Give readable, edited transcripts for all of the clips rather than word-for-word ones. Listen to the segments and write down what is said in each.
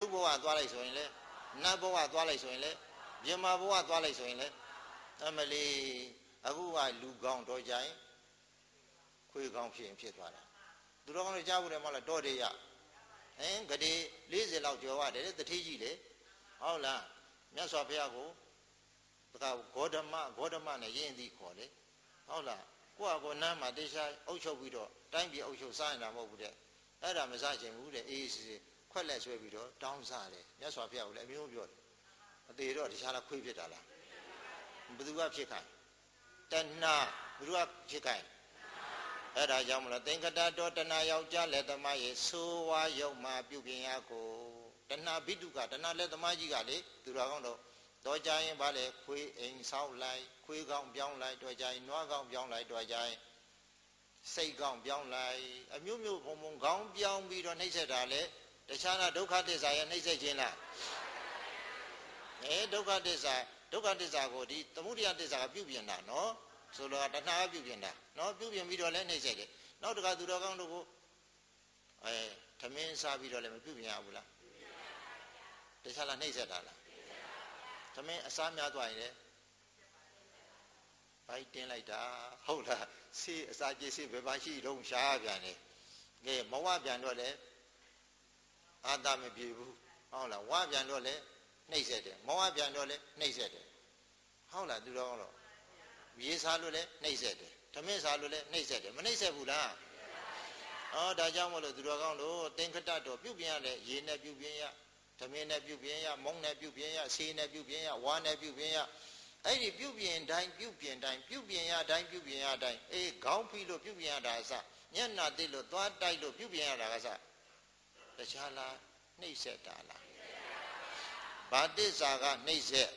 ဘဝသွားလိုက်ဆိုရင်လေနတ်ဘဝသွားလိုက်ဆိုရင်လေမြမဘဝသွားလိုက်ဆိုရင်လေအမလီအခုကလူကောင်းတော့ကြရင်ခွေးကောင်းဖြစ်သွားတာသူတော်ကောင်းတွေကြားဘူးတယ်မဟုတ်လားတော်တယ်ရဂတိ40လောက်ကျော်ရတယ်တတိကြီးလေဟုတ်လားမြတ်စွာဘုရားကိုတခါဂေါတမနဲ့ယဉ်သည်ခေါ်လေဟုတ်လားကိုနန်းမှာတေချာအုပ်ချုပ်ပြီးတော့တိုင်းပြည်အုပ်ချုပ်စားနေတာမဟုတ်ဘူးတဲ့အဲ့ဒါမစားချင်ဘူးတဲ့အေးစီခွက်လက်ဆွဲပြီးတော့တောင်းစားတယ်မြတ်စွာဘုရားကိုလည်းအမျိုးပြောတယ်အသေးတော့တခြားလားခွေးဖြစ်တာလားဘယ်သူကဖြစ်ခိုင်းတဏှာဘယ်သူကဖြစ်ခိုင်းအဲ့ဒါကြောင့်မလို့သင်္ကတတော်တဏှာယောက်ျားလက်သမားရဲ့ဆိုးဝါးရုပ်မှာပြုပြင်ရကိုတဏှာဘိတုကတဏှာလက်သမားကြီးကလေသူတော်ကောင်းတော့ကြရင်ဗာလေခွေးအိမ်ဆောက်လိုက်ခွေးကောင်းပြောင်းလိုက်တော့ကြရင်နွားကောင်းပြောင်းလိုက်တော့ကြရင်စိတ်ကောင်းပြောင်းလိုက်အမျိုးမျိုးဘုံကောင်းပြောင်းပြီးတော့နှိမ့်ဆက်တာလေတခြားနာဒုက္ခသစ္စာရဲ့နှိမ့်ဆက်ခြင်းလားဒုက္ခသစ္စာကိုဒီသမုဒယသစ္စာကပြုပြင်တာနော်ဆိုတော့တဏှာကပြုပြင်တာနော်ပြုပြင်ပြီးတော့လည်းနှိမ့်ဆက်တယ်နောက်တခါသူတော်ကောင်းတို့ကိုသမင်းစားပြီးတော့လည်းမပြုပြင်ရဘူးလားတခြားလားနှိမ့်ဆက်တာလားသမင်းအစားများသွားရင်လေဘိုက်တင်းလိုက်တာဟုတ်လားဆေးအစာကြေးဆေးဘယ်ပါရှိတော့ရှားပြန်တယ်ကဲမဝပြန်တော့လေအာသမမပြေဘူးဟုတ်လားဝပြန်တော့လေနှိမ့်ဆက်တယ်မဝပြန်တော့လေနှိမ့်ဆက်တယ်ဟုတ်လားသူတော်တော့ရေစားလို့လေနှိမ့်ဆက်တယ်သမင်းစားလို့လေနှိမ့်ဆက်တယ်မနှိမ့်ဆက်ဘူးလားဒါကြောင့်မလို့သူတော်ကောင်းတို့သင်္ကတတော်ပြုပြင်ရတဲ့ရေနဲ့ပြုပြင်ရသမင်းနဲ့ပြုပြင်ရမုံနဲ့ပြုပြင်ရဆေးနဲ့ပြုပြင်ရဝါနဲ့ပြုပြင်ရအဲ့ဒီပြုပြင်တိုင်းပြုပြင်တိုင်းပြုပြင်ရတိုင်းပြုပြင်ရတိုင်းခေါင်းဖိလို့ပြုပြင်ရတာအစညနာတိလို့သွားတိုက်လို့ပြုပြင်ရတာကစတခြားလားနှိမ့်ဆက်တာလားဘာတစ္ဆာကနှိမ့်ဆက်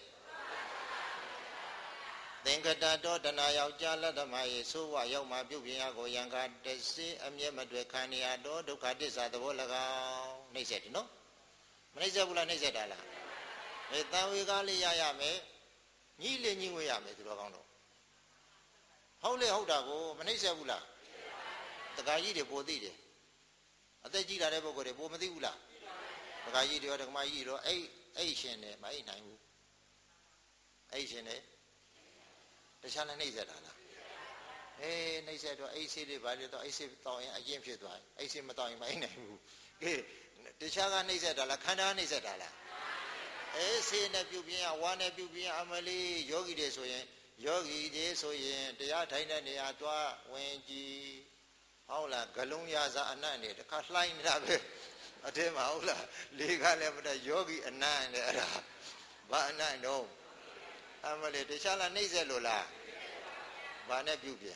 သင်္ကတတော်တဏှာယောက်ျားလက်သမားရဲ့ဆိုးဝါရောက်မှပြုပြင်ရကိုယံကတစေအမျက်မတွေ့ခံရတော်ဒုက္ခတစ္ဆာသဘော၎င်းနှိမ့်ဆက်တယ်နော်မနှိမ့်ဆက်ဘူးလားနှိမ့်ဆက်တာလားတန်ဝေကားလေးရမယ်ညှိလေညှိဝေးရမယ်သူတော်ကောင်းတော့ဟုတ်လေဟုတ်တာကိုမနှိမ့်ဆက်ဘူးလားတခါကြီးတွေပိုသိတယ်အသက်ကြီးလာတဲ့ပုဂ္ဂိုလ်တွေပိုမသိဘူးလားတခါကြီးတွေရောတခါမကြီးတွေရောအဲ့ရှင်နဲ့မအိပ်နိုင်ဘူးအဲ့ရှင်နဲ့တခြားလည်းနှိမ့်ဆက်တာလားနှိမ့်ဆက်တော့အိတ်ဆေးတွေဘာလို့တော့အိတ်ဆေးတောင်းရင်အရင်ဖြစ်သွားတယ်အိတ်ဆေးမတောင်းရင်မအိပ်နိုင်ဘူးတခြားကနှိမ့်ဆက်တာလားခန္ဓာနှိမ့်ဆက်တာလားဆေးနဲ့ပြုပြင်ရဝါနဲ့ပြုပြင်ရအမလေးယောဂီတွေဆိုရင်တရားထိုင်တဲ့နေရာသွားဝင်ကြည့်ဟုတ်လားဂလုံးရစားအနံ့နေတခါလှိုင်းနေတာပဲအထဲမှာဟုတ်လားလေကလည်းမတယောဂီအနံ့နဲ့အဲ့ဒါဘာအနံ့တော့အမလေးတခြားလားနှိမ့်ဆက်လို့လားဘာနဲ့ပြုပြင်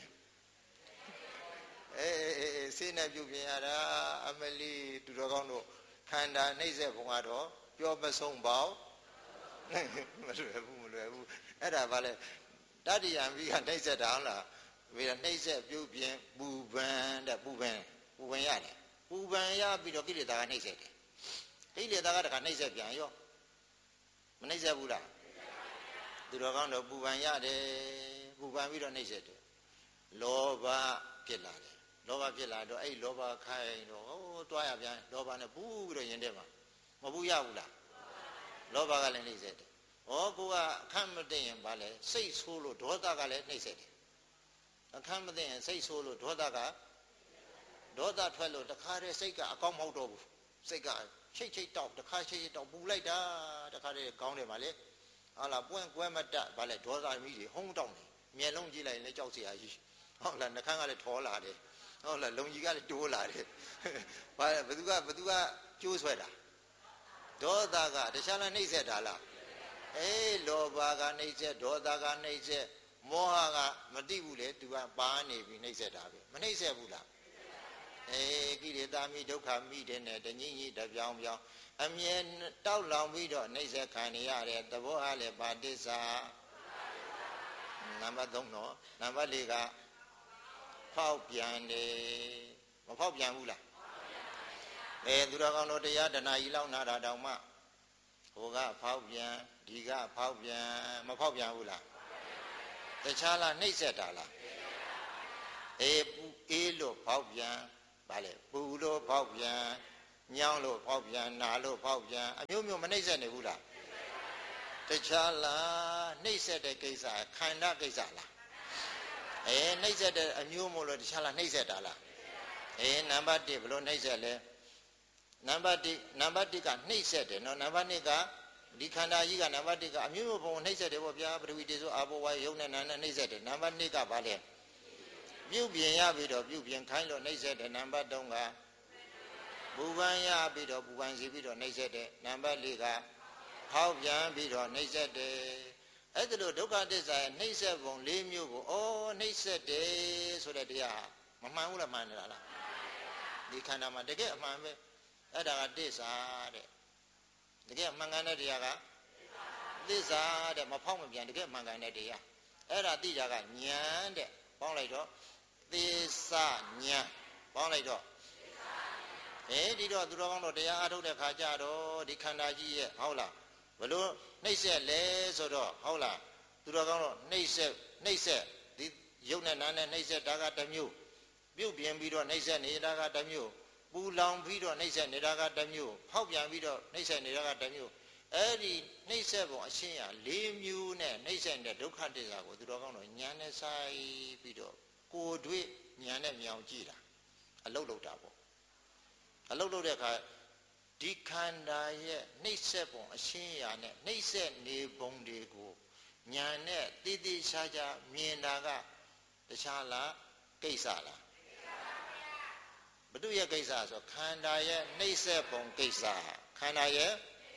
ဆေးနဲ့ပြုပြင်ရတာအမလေးသူတော်ကောင်းတို့ခန္ဓာနှိမ့်ဆက်ဘုံကတော့ပြောမဆုံးပေါင်းမလွယ်ဘူးအဲ့ဒါဘာလဲတတ္တိယံဘိကနှိမ့်ဆက်တာဟုတ်လားဝေဒနှိမ့်ဆက်ပြုပြင်ပူပန်တဲ့ပူပန်ရတယ်ပူပန်ရပြီးတော့ကိလေသာကနှိမ့်ဆက်တယ်ကိလေသာကတခါနှိမ့်ဆက်ပြန်ရောမနှိမ့်ဆက်ဘူးလားသူတော်ကောင်းတော့ပူပန်ရတယ်ပူပန်ပြီးတော့နှိမ့်ဆက်တယ်လောဘဖြစ်လာတယ်လောဘဖြစ်လာတော့အဲ့လောဘခိုင်းတော့တွားရပြန်လောဘနဲ့ပူပြီးတော့ရင်ထဲမှာမပူရဘူးလားလောဘကလည်းနှိမ့်ဆက်တယ်ကိုကအခန့်မသိရင်ဗာလဲစိတ်ဆိုးလို့ဒေါသကလည်းနှိမ့်ဆက်တယ်အခန့်မသိရင်စိတ်ဆိုးလို့ဒေါသထွက်လို့တခါတည်းစိတ်ကအကောင်းမဟုတ်တော့ဘူးစိတ်ကချိတ်တောက်တခါချိတ်တောက်ပူလိုက်တာတခါတည်းကောင်းတယ်ဗာလဲဟာလားပွင့်ကွဲမတက်ဗာလဲဒေါသမီးတွေဟုံးတောက်နေမျက်လုံးကြည့်လိုက်ရင်လည်းကြောက်စရာကြီးဟုတ်လားနှခမ်းကလည်းထောလာတယ်ဟုတ်လားလုံကြီးကလည်းတိုးလာတယ်ဗာဘသူကကျိုးဆွဲတာဒေါသကတခြားလားနှိမ့်ဆက်တာလားလောဘကနှိမ့်ဆက်ဒေါသကနှိမ့်ဆက်မောဟကမသိဘူးလေသူကပါနေပြီနှိမ့်ဆက်တာပဲမနှိမ့်ဆက်ဘူးလားကိလေသာမိဒုက္ခမိတဲ့နဲ့တညင်ကြီးတပြောင်းအမြဲတောက်လောင်ပြီးတော့နှိမ့်ဆက်ခံရတဲ့သဘောအားလည်းပါတိစ္ဆာနံပါတ်3တော့နံပါတ်4ကဖောက်ပြန်တယ်မဖောက်ပြန်ဘူးလားသူတော်ကောင်းတို့တရားတဏှာကြီးလောက်နာတာတောင်မှဟိုကဖောက်ပြန်ဒီကဖောက်ပြန်မဖောက်ပြန်ဘူးလားတခြားလားနှိမ့်ဆက်တာလားအေးလို့ဖောက်ပြန်ဗါလေပူလို့ဖောက်ပြန်ညောင်းလို့ဖောက်ပြန်နာလို့ဖောက်ပြန်အမျိုးမျိုးမနှိမ့်ဆက်နေဘူးလားတခြားလားနှိမ့်ဆက်တဲ့ကိစ္စခန္ဓာကိစ္စလားနှိမ့်ဆက်တဲ့အမျိုးမို့လို့တခြားလားနှိမ့်ဆက်တာလားနံပါတ်1ဘလို့နှိမ့်ဆက်လဲနံပါတ်1ကနှိမ့်ဆက်တယ်နော်နံပါတ်2ကဒီခန္ဓာကြီးကနံပါတ်1ကအမျိုးမျိုးဘုံနှိမ့်ဆက်တယ်ပေါ့ဗျာပထဝီတေဆိုအာဘောဝါယုံနဲ့နာနဲ့နှိမ့်ဆက်တယ်နံပါတ်2ကဘာလဲပြုပြင်ရပြီးတော့ပြုပြင်ခိုင်းလို့နှိမ့်ဆက်တယ်နံပါတ်3ကပူပန်ရပြီးတော့ပူပန်စီပြီးတော့နှိမ့်ဆက်တယ်နံပါတ်4ကဖောက်ပြန်ပြီးတော့နှိမ့်ဆက်တယ်အဲ့ဒါလို့ဒုက္ခသစ္စာရဲ့နှိမ့်ဆက်ပုံ၄မျိုးကိုနှိမ့်ဆက်တယ်ဆိုတဲ့တရားမမှန်ဘူးလားမှန်နေတာလားဒီခန္ဓာမှာတကယ်အမှန်ပဲအဲ့ဒါကသစ္စာတဲ့တကယ်မှန်ကန်တဲ့တရားကသစ္စာတဲ့မဖောက်မပြန်တကယ်မှန်ကန်တဲ့တရားအဲ့ဒါသိတာကဉာဏ်တဲ့ပေါင်းလိုက်တော့သစ္စာဉာဏ်ပေါင်းလိုက်တော့ဒီတော့သူတော်ကောင်းတို့တရားအားထုတ်တဲ့ခါကျတော့ဒီခန္ဓာကြီးရဲ့ဟုတ်လားဘလို့နှိမ့်ဆက်လဲဆိုတော့ဟုတ်လားသူတော်ကောင်းတို့နှိမ့်ဆက်ဒီရုပ်နဲ့နာနဲ့နှိမ့်ဆက်တာကတစ်မျိုးပြုတ်ပြင်းပြီးတော့နှိမ့်ဆက်နေတာကတစ်မျိုးပူလောင်ပြီးတော့နှိမ့်ဆက်နေတာကတစ်မျိုးဖောက်ပြန်ပြီးတော့နှိမ့်ဆက်နေတာကတစ်မျိုးအဲ့ဒီနှိမ့်ဆက်ပုံအရှင်းရ၄မျိုးနဲ့နှိမ့်ဆက်တဲ့ဒုက္ခသစ္စာကိုသူတော်ကောင်းတို့ဉာဏ်နဲ့ဆိုင်ပြီးတော့ကိုယ်တွေ့ဉာဏ်နဲ့မြောင်ကြည့်တာအလုတ်လုတ်တာပေါ့အလုတ်လုတ်တဲ့အခါဒီခန္ဓာရဲ့နှိမ့်ဆက်ပုံအရှင်းရာနဲ့နှိမ့်ဆက်နေပုံတွေကိုဉာဏ်နဲ့တည်တည်ရှားရှားမြင်တာကတခြားလားကိစ္စလားဘု து ရဲ့ကိစ္စဆိုခန္ဓာရဲ့နှိမ့်ဆက်ပုံကိစ္စခန္ဓာရဲ့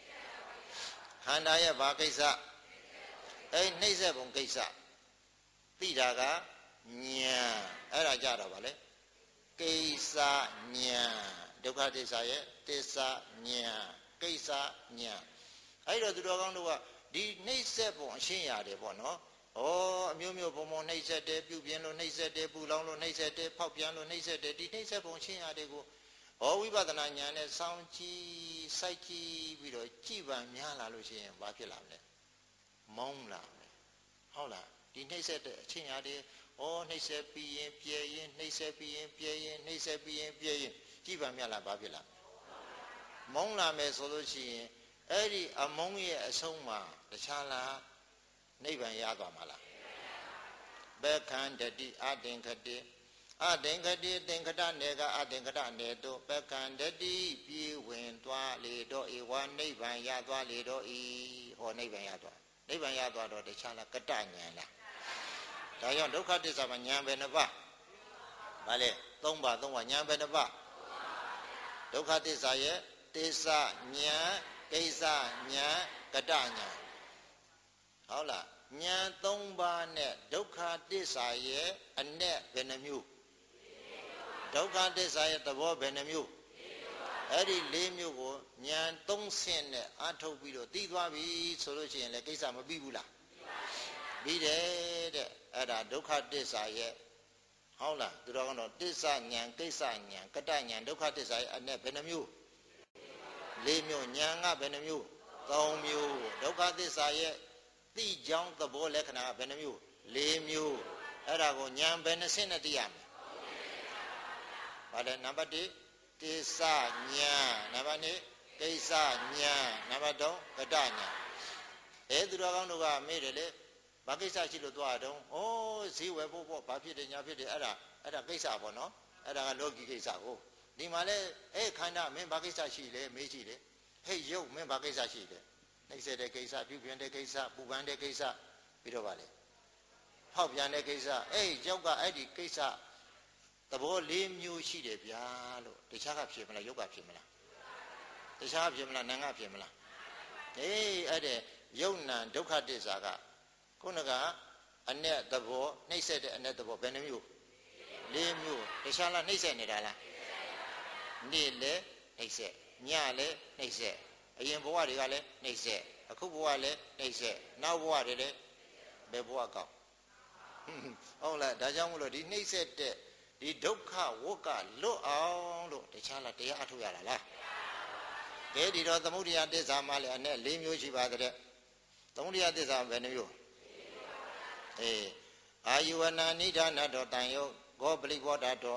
ဘာကိစ္စနှိမ့်ဆက်ပုံကိစ္စသိတာကဉာဏ်အဲ့ဒါကြတော့ဗာလေကိစ္စဉာဏ်ဒုက္ခသစ္စာရဲ့သစ္စာဉာဏ်ကိစ္စဉာဏ်အဲ့တော့သူတော်ကောင်းတို့ကဒီနှိမ့်ဆက်ပုံအရှင်းရတယ်ပေါ့နော်အမျိုးမျိုးပုံနှိမ့်ဆက်တယ်ပြုပြင်းလို့နှိမ့်ဆက်တယ်ပူလောင်လို့နှိမ့်ဆက်တယ်ဖောက်ပြန်လို့နှိမ့်ဆက်တယ်ဒီနှိမ့်ဆက်ပုံရှင်းရတယ်ကိုဝိပဿနာဉာဏ်နဲ့စောင့်ကြည့်စိုက်ကြည့်ပြီးတော့ကြည်ပံများလာလို့ရှိရင်ဘာဖြစ်လာမလဲမုန်းလာမယ်ဟုတ်လားဒီနှိမ့်ဆက်တဲ့အချင်းရတယ်နှိမ့်ဆက်ပြီးရင်ပြဲရင်နှိမ့်ဆက်ပြီးရင်ပြဲရင်နှိမ့်ဆက်ပြီးရင်ပြဲရင်ကြည်ပံများလာဘာဖြစ်လာမုန်းလာမယ်ဆိုလို့ရှိရင်အဲ့ဒီအမုန်းရဲ့အဆုံးမှာတခြားလားနိဗ္ဗာန်ရသွားမှာလားဘခန္တတိအသင်္ခတိသင်္ခတနေကအသင်္ခတနေတို့ဘခန္တတိပြေဝင်သွားလေတော့ဧဝနိဗ္ဗာန်ရသွားလေတော့ဤနိဗ္ဗာန်ရသွားတော့တခြားလားကတဉာဏ်လားဒါကြောင့်ဒုက္ခသစ္စာမှာဉာဏ်ပဲနှစ်ပါးဗါလေ၃ပါးဉာဏ်ပဲနှစ်ပါးဒုက္ခသစ္စာရဲ့သစ္စာဉာဏ်ကိစ္စဉာဏ်ကတဉာဏ်ဟုတ်လားဉာဏ်၃ပါးနဲ့ဒုက္ခသစ္စာရဲ့အ내ဘယ်နှမျိုးဒုက္ခသစ္စာရဲ့သဘောဘယ်နှမျိုးအဲ့ဒီ၄မျိုးကိုဉာဏ်၃ဆင့်နဲ့အထုတ်ပြီးတော့သိသွားပြီဆိုလို့ရှိရင်လည်းကိစ္စမပြီးဘူးလားပြီးတယ်တဲ့အဲ့ဒါဒုက္ခသစ္စာရဲ့ဟုတ်လားသူတော်ကတော့သစ္စာဉာဏ်ကိစ္စဉာဏ်ကတဉာဏ်ဒုက္ခသစ္စာရဲ့အ내ဘယ်နှမျိုး၄မျိုးဉာဏ်ကဘယ်နှမျိုး၃မျိုးဒုက္ခသစ္စာရဲ့သိကြောင်းသဘောလက္ခဏာကဘယ်နှမျိုး၄မျိုးအဲ့ဒါကိုဉာဏ်ဘယ်နှဆင့်နဲ့သိရမလဲဗါလဲနံပါတ်1သစ္စာဉာဏ်နံပါတ်2ကိစ္စဉာဏ်နံပါတ်3ကတဉာဏ်သူတော်ကောင်းတို့ကမေးတယ်လေဘာကိစ္စရှိလို့သွားတော့ဈေးဝယ်ဖို့ပေါ့ဘာဖြစ်တယ်ညာဖြစ်တယ်အဲ့ဒါကိစ္စပေါ့နော်အဲ့ဒါကလောကီကိစ္စကိုဒီမှာလဲခန္ဓာမင်းဘာကိစ္စရှိလဲမေးကြည့်လေရုပ်မင်းဘာကိစ္စရှိလဲနှိမ့်ဆက်တဲ့ကိစ္စပြုပြင်တဲ့ကိစ္စပူပန်တဲ့ကိစ္စပြီးတော့ဗါလေဖောက်ပြန်တဲ့ကိစ္စကြောက်ကအဲ့ဒီကိစ္စသဘော၄မျိုးရှိတယ်ဗျာလို့တခြားကဖြစ်မလားရုပ်ကဖြစ်မလားတခြားဖြစ်မလားနာမ်ကဖြစ်မလားအဲ့တဲ့ယုတ်နံဒုက္ခသစ္စာကခုနကအ내သဘောနှိမ့်ဆက်တဲ့အ내သဘောဘယ်နှမျိုး၄မျိုးတခြားလားနှိမ့်ဆက်နေတာလားနေ့လဲနှိမ့်ဆက်ညလဲနှိမ့်ဆက်အရင်ဘဝတွေကလည်းနှိမ့်ဆက်အခုဘဝလည်းနှိမ့်ဆက်နောက်ဘဝတွေလည်းဘယ်ဘဝကောက်ဟုတ်လားဒါကြောင့်မလို့ဒီနှိမ့်ဆက်တဲ့ဒီဒုက္ခဝတ်ကလွတ်အောင်လို့တခြားလားတရားအထုတ်ရတာလားဒီတော့သမုဒိယသစ္စာမှလည်းအ내၄မျိုးရှိပါတဲ့သမုဒိယသစ္စာဘယ်နှမျိုးအာယုဝနာနိဒာနတောတန်ယောဂောပလိဘောဓတော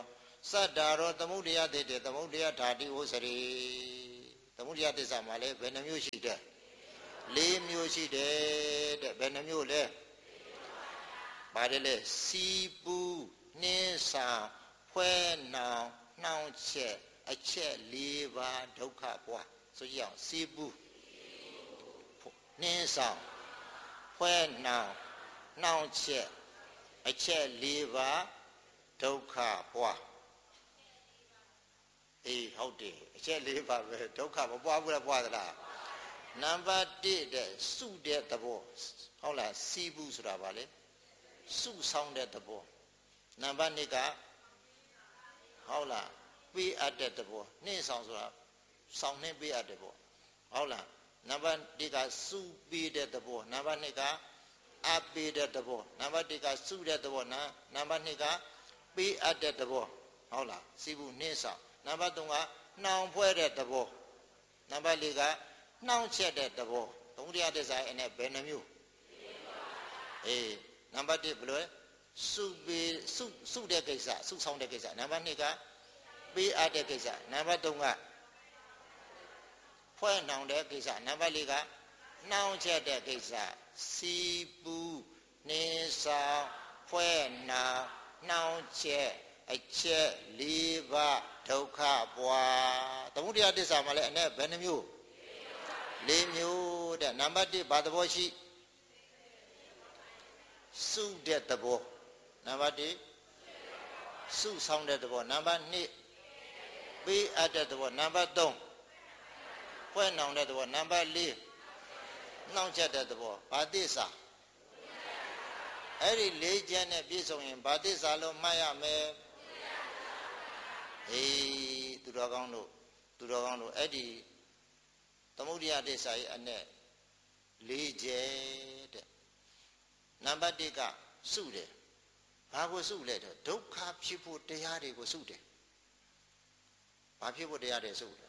စတ္တာရောသမုဒယတိတေသမုဒယဓာတိဝစရိသမုဒယသစ္စာမှာလည်းဘယ်နှမျိုးရှိတယ်၄မျိုးရှိတယ်တဲ့ဘယ်နှမျိုးလဲပါတယ်လေစီပူနှင်းစာဖွဲနောင်နှောင်းချက်အချက်၄ပါးဒုက္ခပွားဆိုကြအောင်စီပူနှင်းစာဖွဲနောင်နှောင်းချက်အချက်၄ပါးဒုက္ခပွားအေးဟုတ်တယ်အချက်၄ပါးပဲဒုက္ခမပွားဘူးလားပွားသလားနံပါတ်1တဲ့စုတဲ့သဘောဟုတ်လားစီးဘူးဆိုတာဗာလေစုဆောင်တဲ့သဘောနံပါတ်2ကဟုတ်လားပေးအပ်တဲ့သဘောနှင်းဆောင်ဆိုတာဆောင်နှင်းပေးအပ်တဲ့ဘောဟုတ်လားနံပါတ်1ကစုပေးတဲ့သဘောနံပါတ်2ကအပ်ပေးတဲ့သဘောနံပါတ်1ကစုတဲ့သဘောနံပါတ်2ကပေးအပ်တဲ့သဘောဟုတ်လားစီးဘူးနှင်းဆောင်နံပါတ်3ကနှောင်ဖွဲ့တဲ့သဘောနံပါတ်4ကနှောင့်ချက်တဲ့သဘောသမုဒယသစ္စာအဲ့နဲ့ဘယ်နှမျိုးအေးနံပါတ်1ဘယ်လိုစုပေးစုတဲ့ကိစ္စစုဆောင်တဲ့ကိစ္စနံပါတ်2ကပေးအပ်တဲ့ကိစ္စနံပါတ်3ကဖွဲ့နှောင်တဲ့ကိစ္စနံပါတ်4ကနှောင့်ချက်တဲ့ကိစ္စစီပူနေဆောင်ဖွဲ့နှောင်နှောင့်ချက်အချက်၄ပါးဒုက္ခပွားသမုဒယသစ္စာမှာလည်းအဲ့နဲ့ဘယ်နှမျိုး၄မျိုးတဲ့နံပါတ်1ဘာသဘောရှိစုတဲ့သဘောနံပါတ်1စုဆောင်တဲ့သဘောနံပါတ်2ပေးအပ်တဲ့သဘောနံပါတ်3ဖွဲ့နှောင်တဲ့သဘောနံပါတ်4နှောင့်ချက်တဲ့သဘောဘာသစ္စာအဲ့ဒီ၄ချက်နဲ့ပြည့်စုံရင်ဘာသစ္စာလို့မှတ်ရမယ်ဟေးသူတော်ကောင်းတို့အဲ့ဒီသမုဒယသစ္စာရဲ့အနဲ့၄ချက်တဲ့နံပါတ်1ကစုတယ်ဘာကိုစုလဲတော့ဒုက္ခဖြစ်ဖို့တရားတွေကိုစုတယ်ဘာဖြစ်ဖို့တရားတွေစုတယ်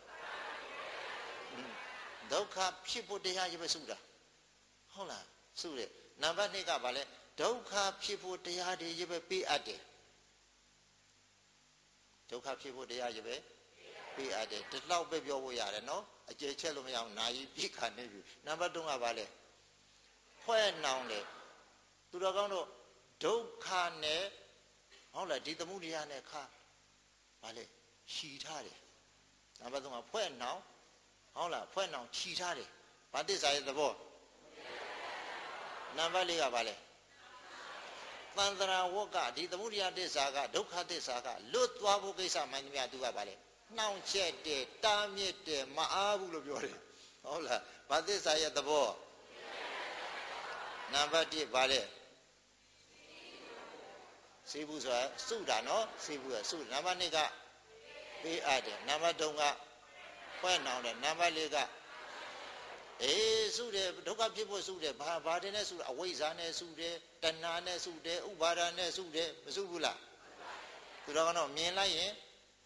ဒုက္ခဖြစ်ဖို့တရားကြီးပဲစုတာဟုတ်လားစုတယ်နံပါတ်2ကဘာလဲဒုက္ခဖြစ်ဖို့တရားတွေကြီးပဲပေးအပ်တယ်ဒုက္ခဖြစ်ဖို့တရားကြီးပဲပေးအပ်တယ်ဒီလောက်ပဲပြောဖို့ရတယ်နော်အကျယ်ချက်လို့မရအောင်နာယီပြိခါနေပြီနံပါတ်3ကဘာလဲဖွဲ့နှောင်တယ်သူတော်ကောင်းတို့ဒုက္ခနဲ့ဟုတ်လားဒီသမုဒယနဲ့ခါဘာလဲခြီထားတယ်နံပါတ်3ကဖွဲ့နှောင်ဟုတ်လားဖွဲ့နှောင်ခြီထားတယ်ဘာသစ္စာရဲ့သဘောနံပါတ်4ကဘာလဲသန္တရာဝကဒီသမုဒယသစ္စာကဒုက္ခသစ္စာကလွတ်သွားဖို့ကိစ္စမှန်သမျှသူကဘာလဲနှောင့်ချက်တယ်တားမြစ်တယ်မအားဘူးလို့ပြောတယ်ဟုတ်လားဘာသစ္စာရဲ့သဘောနံပါတ်1ဘာလဲစေဘူးဆိုတာစုတာနော်စေဘူးကစုနံပါတ်2ကပေးအပ်တယ်နံပါတ်3ကဖွဲ့နှောင်တယ်နံပါတ်4ကအေးစုတယ်ဒုက္ခဖြစ်ဖို့စုတယ်ဘာတဲ့နဲ့စုတယ်အဝိဇ္ဇာနဲ့စုတယ်တဏှာနဲ့စုတယ်ဥပါဒာနဲ့စုတယ်မစုဘူးလားသူတော်ကတော့မြင်လိုက်ရင်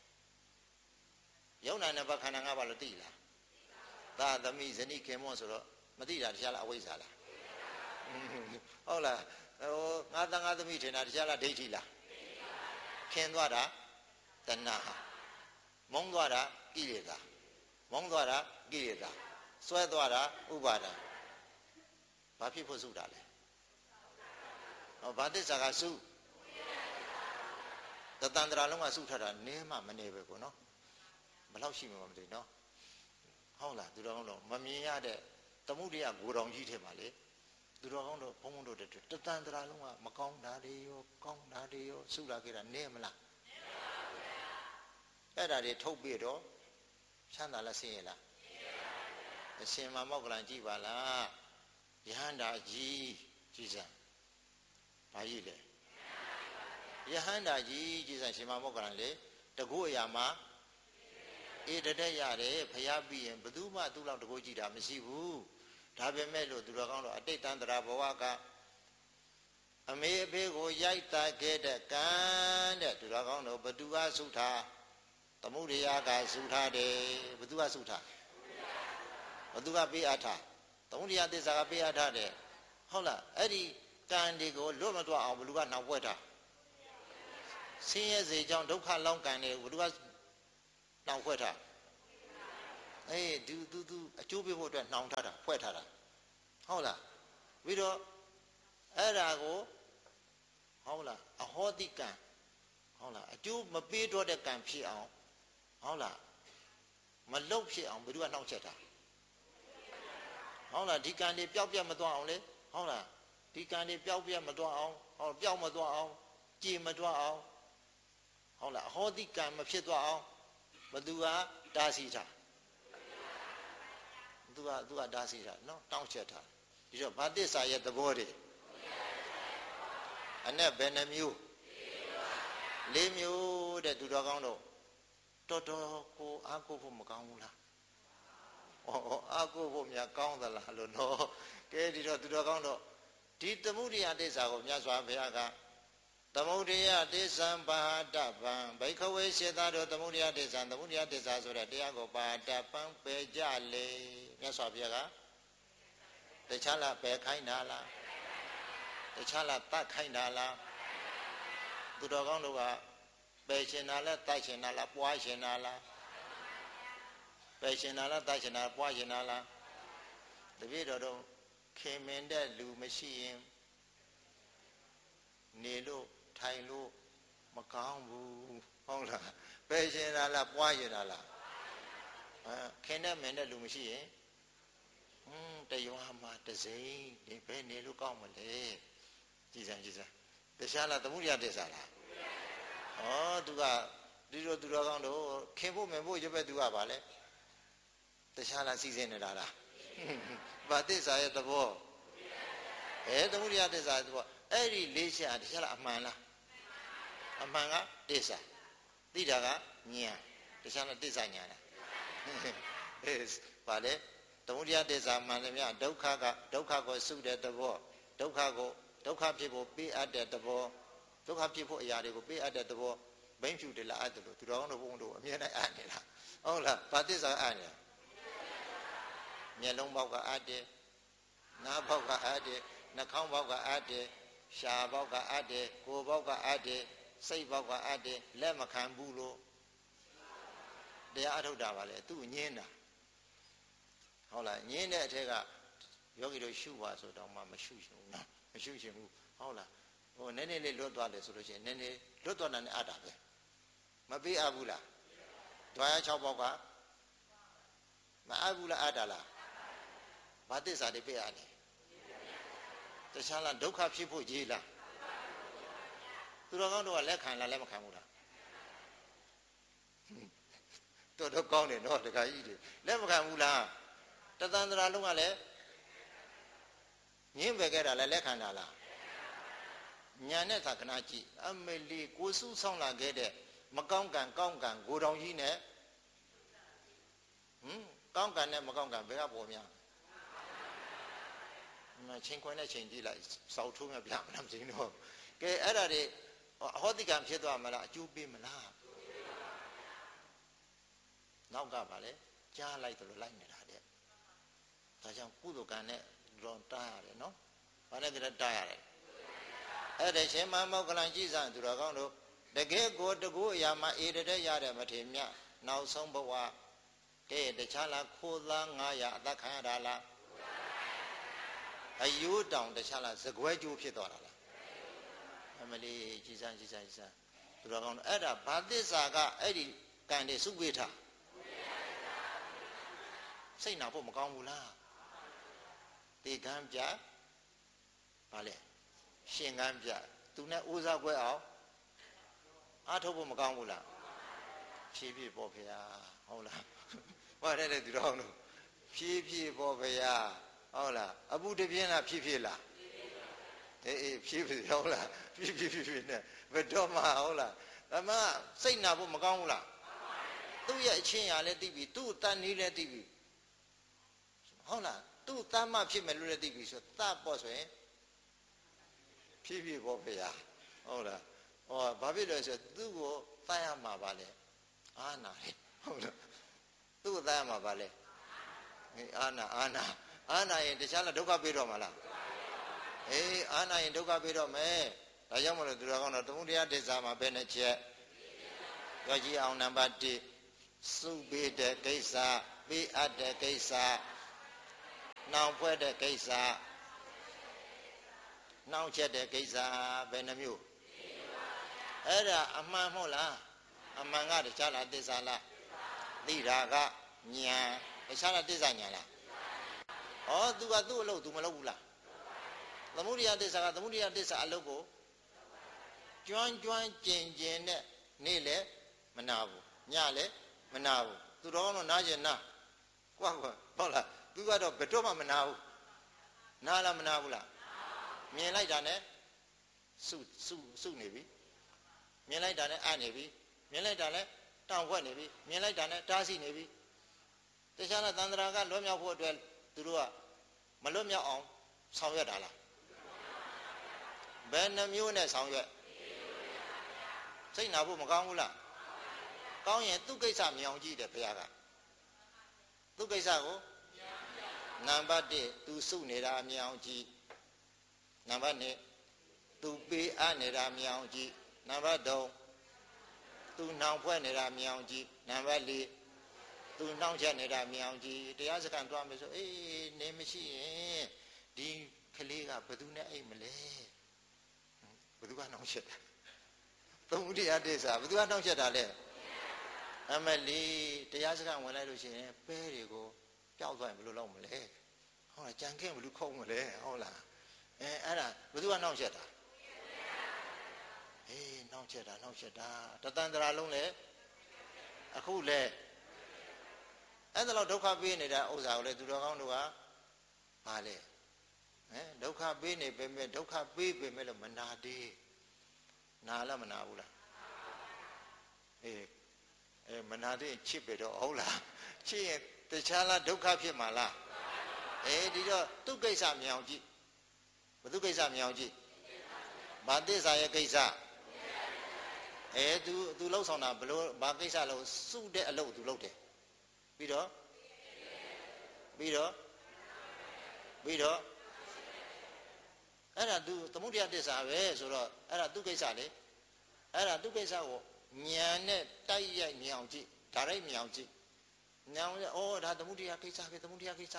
ယုံနာနဲ့ဘခန္ဓာ၅ပါးလို့သိလားသာသမီဇနိခေမောဆိုတော့မသိတာတရားလားအဝိဇ္ဇာလားဟုတ်လားငါသားငါသမီးထင်တာတရားလားဒိဋ္ဌိလားခင်သွားတာတဏှာမုန်းသွားတာကိလေသာမုန်းသွားတာကိလေသာစွဲသွားတာဥပါဒာဘာဖြစ်ဖို့စုတာလဲဘာသစ္စာကစုတတန္တရာလုံးကစုထတာနည်းမှမနေပဲကိုနော်ဘယ်လောက်ရှိမှမသိနော်ဟုတ်လားသူတော်ကောင်းတို့မမြင်ရတဲ့သမုဒယကိုယ်တော်ကြီးထဲမှာလေသူတော်ကောင်းတို့ဘုံဘုံတို့တတန္တရာလုံးကမကောင်းတာတွေရောကောင်းတာတွေရောစုလာခဲ့တာနည်းမလားနည်းပါဘူးဗျာအဲ့ဒါတွေထုတ်ပြီးတော့ချမ်းသာလားဆင်းရဲလားအရှင်မမောက္ကလံကြည့်ပါလားယဟန္တာကြီးကြည်စံဘာကြီးလဲယဟန္တာကြီးကြည်စံရှင်မမောက္ကလံလေတကုအရာမှာအေးတတက်ရတယ်ဖျားပြီးရင်ဘယ်သူမှသူ့လောက်တကုကြည့်တာမရှိဘူးဒါပေမဲ့လို့သူတော်ကောင်းတော့အတိတ်တန္တရာဘဝကအမေအဖေကိုရိုက်တာခဲ့တဲ့ကံတဲ့သူတော်ကောင်းတို့ဘသူကစုထားသမုဒယကစုထားတယ်ဘသူကစုထားဘသူကပေးအပ်ထားသမုဒယသစ္စာကပေးအပ်ထားတယ်ဟုတ်လားအဲ့ဒီကံတွေကိုလွတ်မသွားအောင်ဘလူကနောက်ပွဲထားဆင်းရဲစေကြောင်းဒုက္ခလောင်းကံတွေဘုရားနှောင်ဖွဲ့ထားအေးသူအကျိုးပေးဖို့အတွက်နှောင်ထားတာဖွဲ့ထားတာဟုတ်လားပြီးတော့အဲ့ဒါကိုဟုတ်လားအဟောတိကံဟုတ်လားအကျိုးမပေးတော့တဲ့ကံဖြစ်အောင်ဟုတ်လားမလုတ်ဖြစ်အောင်ဘယ်သူကနှောင့်ချက်တာဟုတ်လားဒီကံတွေပျောက်ပြတ်မသွားအောင်လေဟုတ်လားဒီကံတွေပျောက်ပြတ်မသွားအောင်ဟောပျောက်မသွားအောင်ကြည်မသွားအောင်ဟုတ်လားအဟောတိကံမဖြစ်သွားအောင်ဘသူကတားဆီးတာသူကတားဆီးတာနော်တောင်းချက်တာဒီတော့ဗာတစ္ဆာရဲ့သဘောတွေအနဲ့ဘယ်နှမျိုး၄မျိုးတဲ့သူတော်ကောင်းတို့တော်တော်ကိုအားကိုးဖို့မကောင်းဘူးလားဩအားကိုးဖို့များကောင်းသလားလို့နော်ကဲဒီတော့သူတော်ကောင်းတို့ဒီသမုဒိယတစ္ဆာကိုမြတ်စွာဘုရားကသမုဒိယတစ္ဆံပါဟတပံဘိခဝေစေတတို့သမုဒိယတစ္ဆံသမုဒိယတစ္ဆာဆိုတဲ့တရားကိုပါဟတပံပယ်ကြလေမြတ်စွာဘုရားကတခြားလားပယ်ခိုင်းတာလားတခြားလားတတ်ခိုင်းတာလားသူတော်ကောင်းတို့ကပယ်ရှင်တာလားတတ်ရှင်တာလားပွားရှင်တာလားပယ်ရှင်တာလားတတ်ရှင်တာပွားရှင်တာလားတပည့်တော်တို့ခင်မင်တဲ့လူမရှိရင်နေလို့ထိုင်လို့မကောင်းဘူးဟုတ်လားပယ်ရှင်တာလားပွားရှင်တာလားခင်တဲ့မင်တဲ့လူမရှိရင်တရွာမှာတစိမ့်ဒီဘယ်နေလို့ကောင်းမလဲကြည်စမ်းတခြားလားသမုဒိယတစ္ဆာလားသူကဒီလိုသူတော်ကောင်းတို့ခင်ဖို့မင်ဖို့ရပဲသူကပါလေတခြားလားစီစဉ်နေတာလားဗာတစ္ဆာရဲ့သဘောသမုဒိယတစ္ဆာရဲ့သဘောအဲ့ဒီ၄ချက်တခြားလားအမှန်လားအမှန်ကတစ္ဆာသိတာကဉာဏ်တခြားလားတစ္ဆာဉာဏ်လားဗာလေသမုဒိယတစ္ဆာမှန်တယ်များဒုက္ခကိုစုတဲ့သဘောဒုက္ခဖြစ်ဖို့ပေးအပ်တဲ့သဘောဒုက္ခဖြစ်ဖို့အရာတွေကိုပေးအပ်တဲ့သဘောဘိန်းဖြူတယ်လားအပ်တယ်လို့သူတော်ကောင်းတို့ဘုန်းတို့အမြဲတမ်းအပ်နေတာဟုတ်လားဗာတစ္ဆာအပ်နေမျက်လုံးပေါက်ကအပ်တယ်နားပေါက်ကအပ်တယ်နှာခေါင်းပေါက်ကအပ်တယ်ရှားပေါက်ကအပ်တယ်ကိုယ်ပေါက်ကအပ်တယ်စိတ်ပေါက်ကအပ်တယ်လက်မခံဘူးလို့တရားအထုတ်တာပါလေသူ့ညင်းတာဟုတ်လားညင်းတဲ့အထက်ကယောဂီတို့ရှုပါဆိုတော့မှမရှုရှင်ဘူးနော်မရှုရှင်ဘူးဟုတ်လားနည်းနည်းလေးလွတ်သွားတယ်ဆိုလို့ရှိရင်နည်းနည်းလွတ်သွားတာနဲ့အပ်တာပဲမပေးအပ်ဘူးလားဒွါရ6ပေါက်ကမအပ်ဘူးလားအပ်တာလားဘာသစ္စာတွေပေးအပ်တယ်တခြားလားဒုက္ခဖြစ်ဖို့ကြီးလားသူတော်ကောင်းတို့ကလက်ခံလားလက်မခံဘူးလားတော်ကောင်းတယ်နော်တခါကြီးတွေလက်မခံဘူးလားတသန္တရာလုံးကလည်းညင်းပဲခဲ့တာလည်းလက်ခံတာလားညာနဲ့သာခဏကြည့်အမေလီကိုစုဆောင်လာခဲ့တဲ့မကောင်းကံကောင်းကံကိုတောင်ကြီးနဲ့ကောင်းကံနဲ့မကောင်းကံဘယ်ကပေါ်များချင်းခွင်းနဲ့ချင်းကြည့်လိုက်စောက်ထိုးမြပြမလားမသိဘူးတော့ကဲအဲ့ဒါတွေအဟောတိကံဖြစ်သွားမလားအကျိုးပေးမလားနောက်ကပါလေကြားလိုက်တယ်လို့လိုက်နေတာတဲ့ဒါကြောင့်ကုသိုလ်ကံနဲ့တော့တားရတယ်နော်ဘာနဲ့တည်းတားရတယ်အဲ့ဒါရှင်မမောက္ကလံကြည်စံသူတော်ကောင်းတို့တကယ်ကိုတကူအရာမှာအေးတဲ့ရတဲ့မထေမြတ်နောက်ဆုံးဘဝတခြားလားခိုးသား900အသက်ခံရတာလားအယိုးတောင်တခြားလားစကွဲကျိုးဖြစ်သွားတာလားအမလီကြည်စံသူတော်ကောင်းတို့အဲ့ဒါဘာသစ္စာကအဲ့ဒီကံတွေစုပေးထားစိတ်နာဖို့မကောင်းဘူးလားတေကံပြဘာလဲရှင်ကံပြသူနဲ့ဦးစားပွဲအောင်အားထုတ်ဖို့မကောင်းဘူးလားဖြည်းဖြည်းပေါ့ဖေဟာဟုတ်လားဘာတဲ့သူတော်တို့ဖြည်းဖြည်းပေါ့ဖေဟာဟုတ်လားအပူတပြင်းလားဖြည်းဖြည်းလားအေးဖြည်းဖြည်းဟုတ်လားဖြည်းဖြည်းနဲ့ဘယ်တော့မှဟုတ်လားဒါမှစိတ်နာဖို့မကောင်းဘူးလားသူ့ရဲ့အချင်းရာလည်းသိပြီသူ့တန်နီးလည်းသိပြီဟုတ်လားသူ့တမ်းမှဖြစ်မယ်လို့လည်းသိပြီဆိုတတ်ပေါ့ဆိုရင်ဖြည်းဖြည်းပေါ့ဖေဟာဟုတ်လားဘာဖြစ်လဲဆိုသူ့ကိုတတ်ရမှာပါလေအာနာလေဟုတ်လားသူ့ကိုတတ်ရမှာပါလေအာနာရင်တခြားလားဒုက္ခပေးတော့မှာလားအာနာရင်ဒုက္ခပေးတော့မယ်ဒါကြောင့်မလို့သူတော်ကောင်းတော့သမုဒိယသစ္စာမှာဘယ်နှချက်ပြောကြည့်အောင်နံပါတ်1စုပေးတဲ့ကိစ္စပေးအပ်တဲ့ကိစ္စနှောင်ဖွဲ့တဲ့ကိစ္စနှောင်ချက်တဲ့ကိစ္စဘယ်နှမျိုးအဲ့ဒါအမှန်မဟုတ်လားအမှန်ကတခြားလားသစ္စာလားသိတာကဉာဏ်တခြားလားသစ္စာဉာဏ်လားဩသူကသူ့အလုပ်သူမလုပ်ဘူးလားသမုဒိယသစ္စာကသမုဒိယသစ္စာအလုပ်ကိုကျွမ်းကျင်နဲ့နေ့လည်းမနာဘူးညလည်းမနာဘူးသူတော်ကတော့နားကျင်နာကွာဟုတ်လားသူကတော့ဘယ်တော့မှမနာဘူးနားလားမနာဘူးလားမြင်လိုက်တာနဲ့စုနေပြီမြင်လိုက်တာနဲ့အနေပြီမြင်လိုက်တာနဲ့တောင်ခွက်နေပြီမြင်လိုက်တာနဲ့တားစီနေပြီတခြားလားသန္တရာကလွတ်မြောက်ဖို့အတွက်သူတို့ကမလွတ်မြောက်အောင်ဆောင်ရွက်တာလားဘယ်နှမျိုးနဲ့ဆောင်ရွက်စိတ်နာဖို့မကောင်းဘူးလားကောင်းရင်သူ့ကိစ္စမြင်အောင်ကြည့်တယ်ဘုရားကသူ့ကိစ္စကိုနံပါတ်1သူစုနေတာမြင်အောင်ကြည့်နံပါတ်2သူပေးအပ်နေတာမြင်အောင်ကြည့်နံပါတ်3သူနှောင်ဖွဲ့နေတာမြင်အောင်ကြည့်နံပါတ်4သူနှောင်ချက်နေတာမြင်အောင်ကြည့်တရားစခန်းသွားမယ်ဆိုအေးနေမရှိရင်ဒီကလေးကဘယ်သူနဲ့အိမ်မလဲဘယ်သူကနှောင်ချက်တာသမုဒိယသစ္စာဘယ်သူကနှောင်ချက်တာလဲအမလီတရားစခန်းဝင်လိုက်လို့ရှိရင်ပဲတွေကိုပျောက်သွားရင်ဘယ်လိုလုပ်မလဲဟုတ်လားကြံခဲ့ဘယ်လိုခုံးမလဲဟုတ်လားအဲ့ဒါဘယ်သူကနှောင်ချက်တာအေးနှောင်ချက်တာတသန္တရာလုံးလေအခုလေအဲ့ဒါတော့ဒုက္ခပေးနေတာဥစ္စာကိုလေသူတော်ကောင်းတို့ကပါလေဒုက္ခပေးနေပေမဲ့ဒုက္ခပေးပေမဲ့လို့မနာသေးနာလားမနာဘူးလားမနာသေးချစ်ပဲတော့ဟုတ်လားချစ်ရင်တခြားလားဒုက္ခဖြစ်မှာလားဒီတော့သူ့ကိစ္စမြင်အောင်ကြည့်ဘယ်သူကိစ္စမြင်အောင်ကြည့်ဘာသစ္စာရဲ့ကိစ္စသူလှုပ်ဆောင်တာဘလို့ဘာကိစ္စလို့စုတဲ့အလုပ်သူလုပ်တယ်ပြီးတော့အဲ့ဒါသူသမုဒိယသစ္စာပဲဆိုတော့အဲ့ဒါသူကိစ္စလေအဲ့ဒါသူကိစ္စကိုဉာဏ်နဲ့တိုက်ရိုက်မြင်အောင်ကြည့်ဒါရိုက်မြင်အောင်ကြည့်ဉာဏ်နဲ့ဒါသမုဒိယကိစ္စပဲအဲ့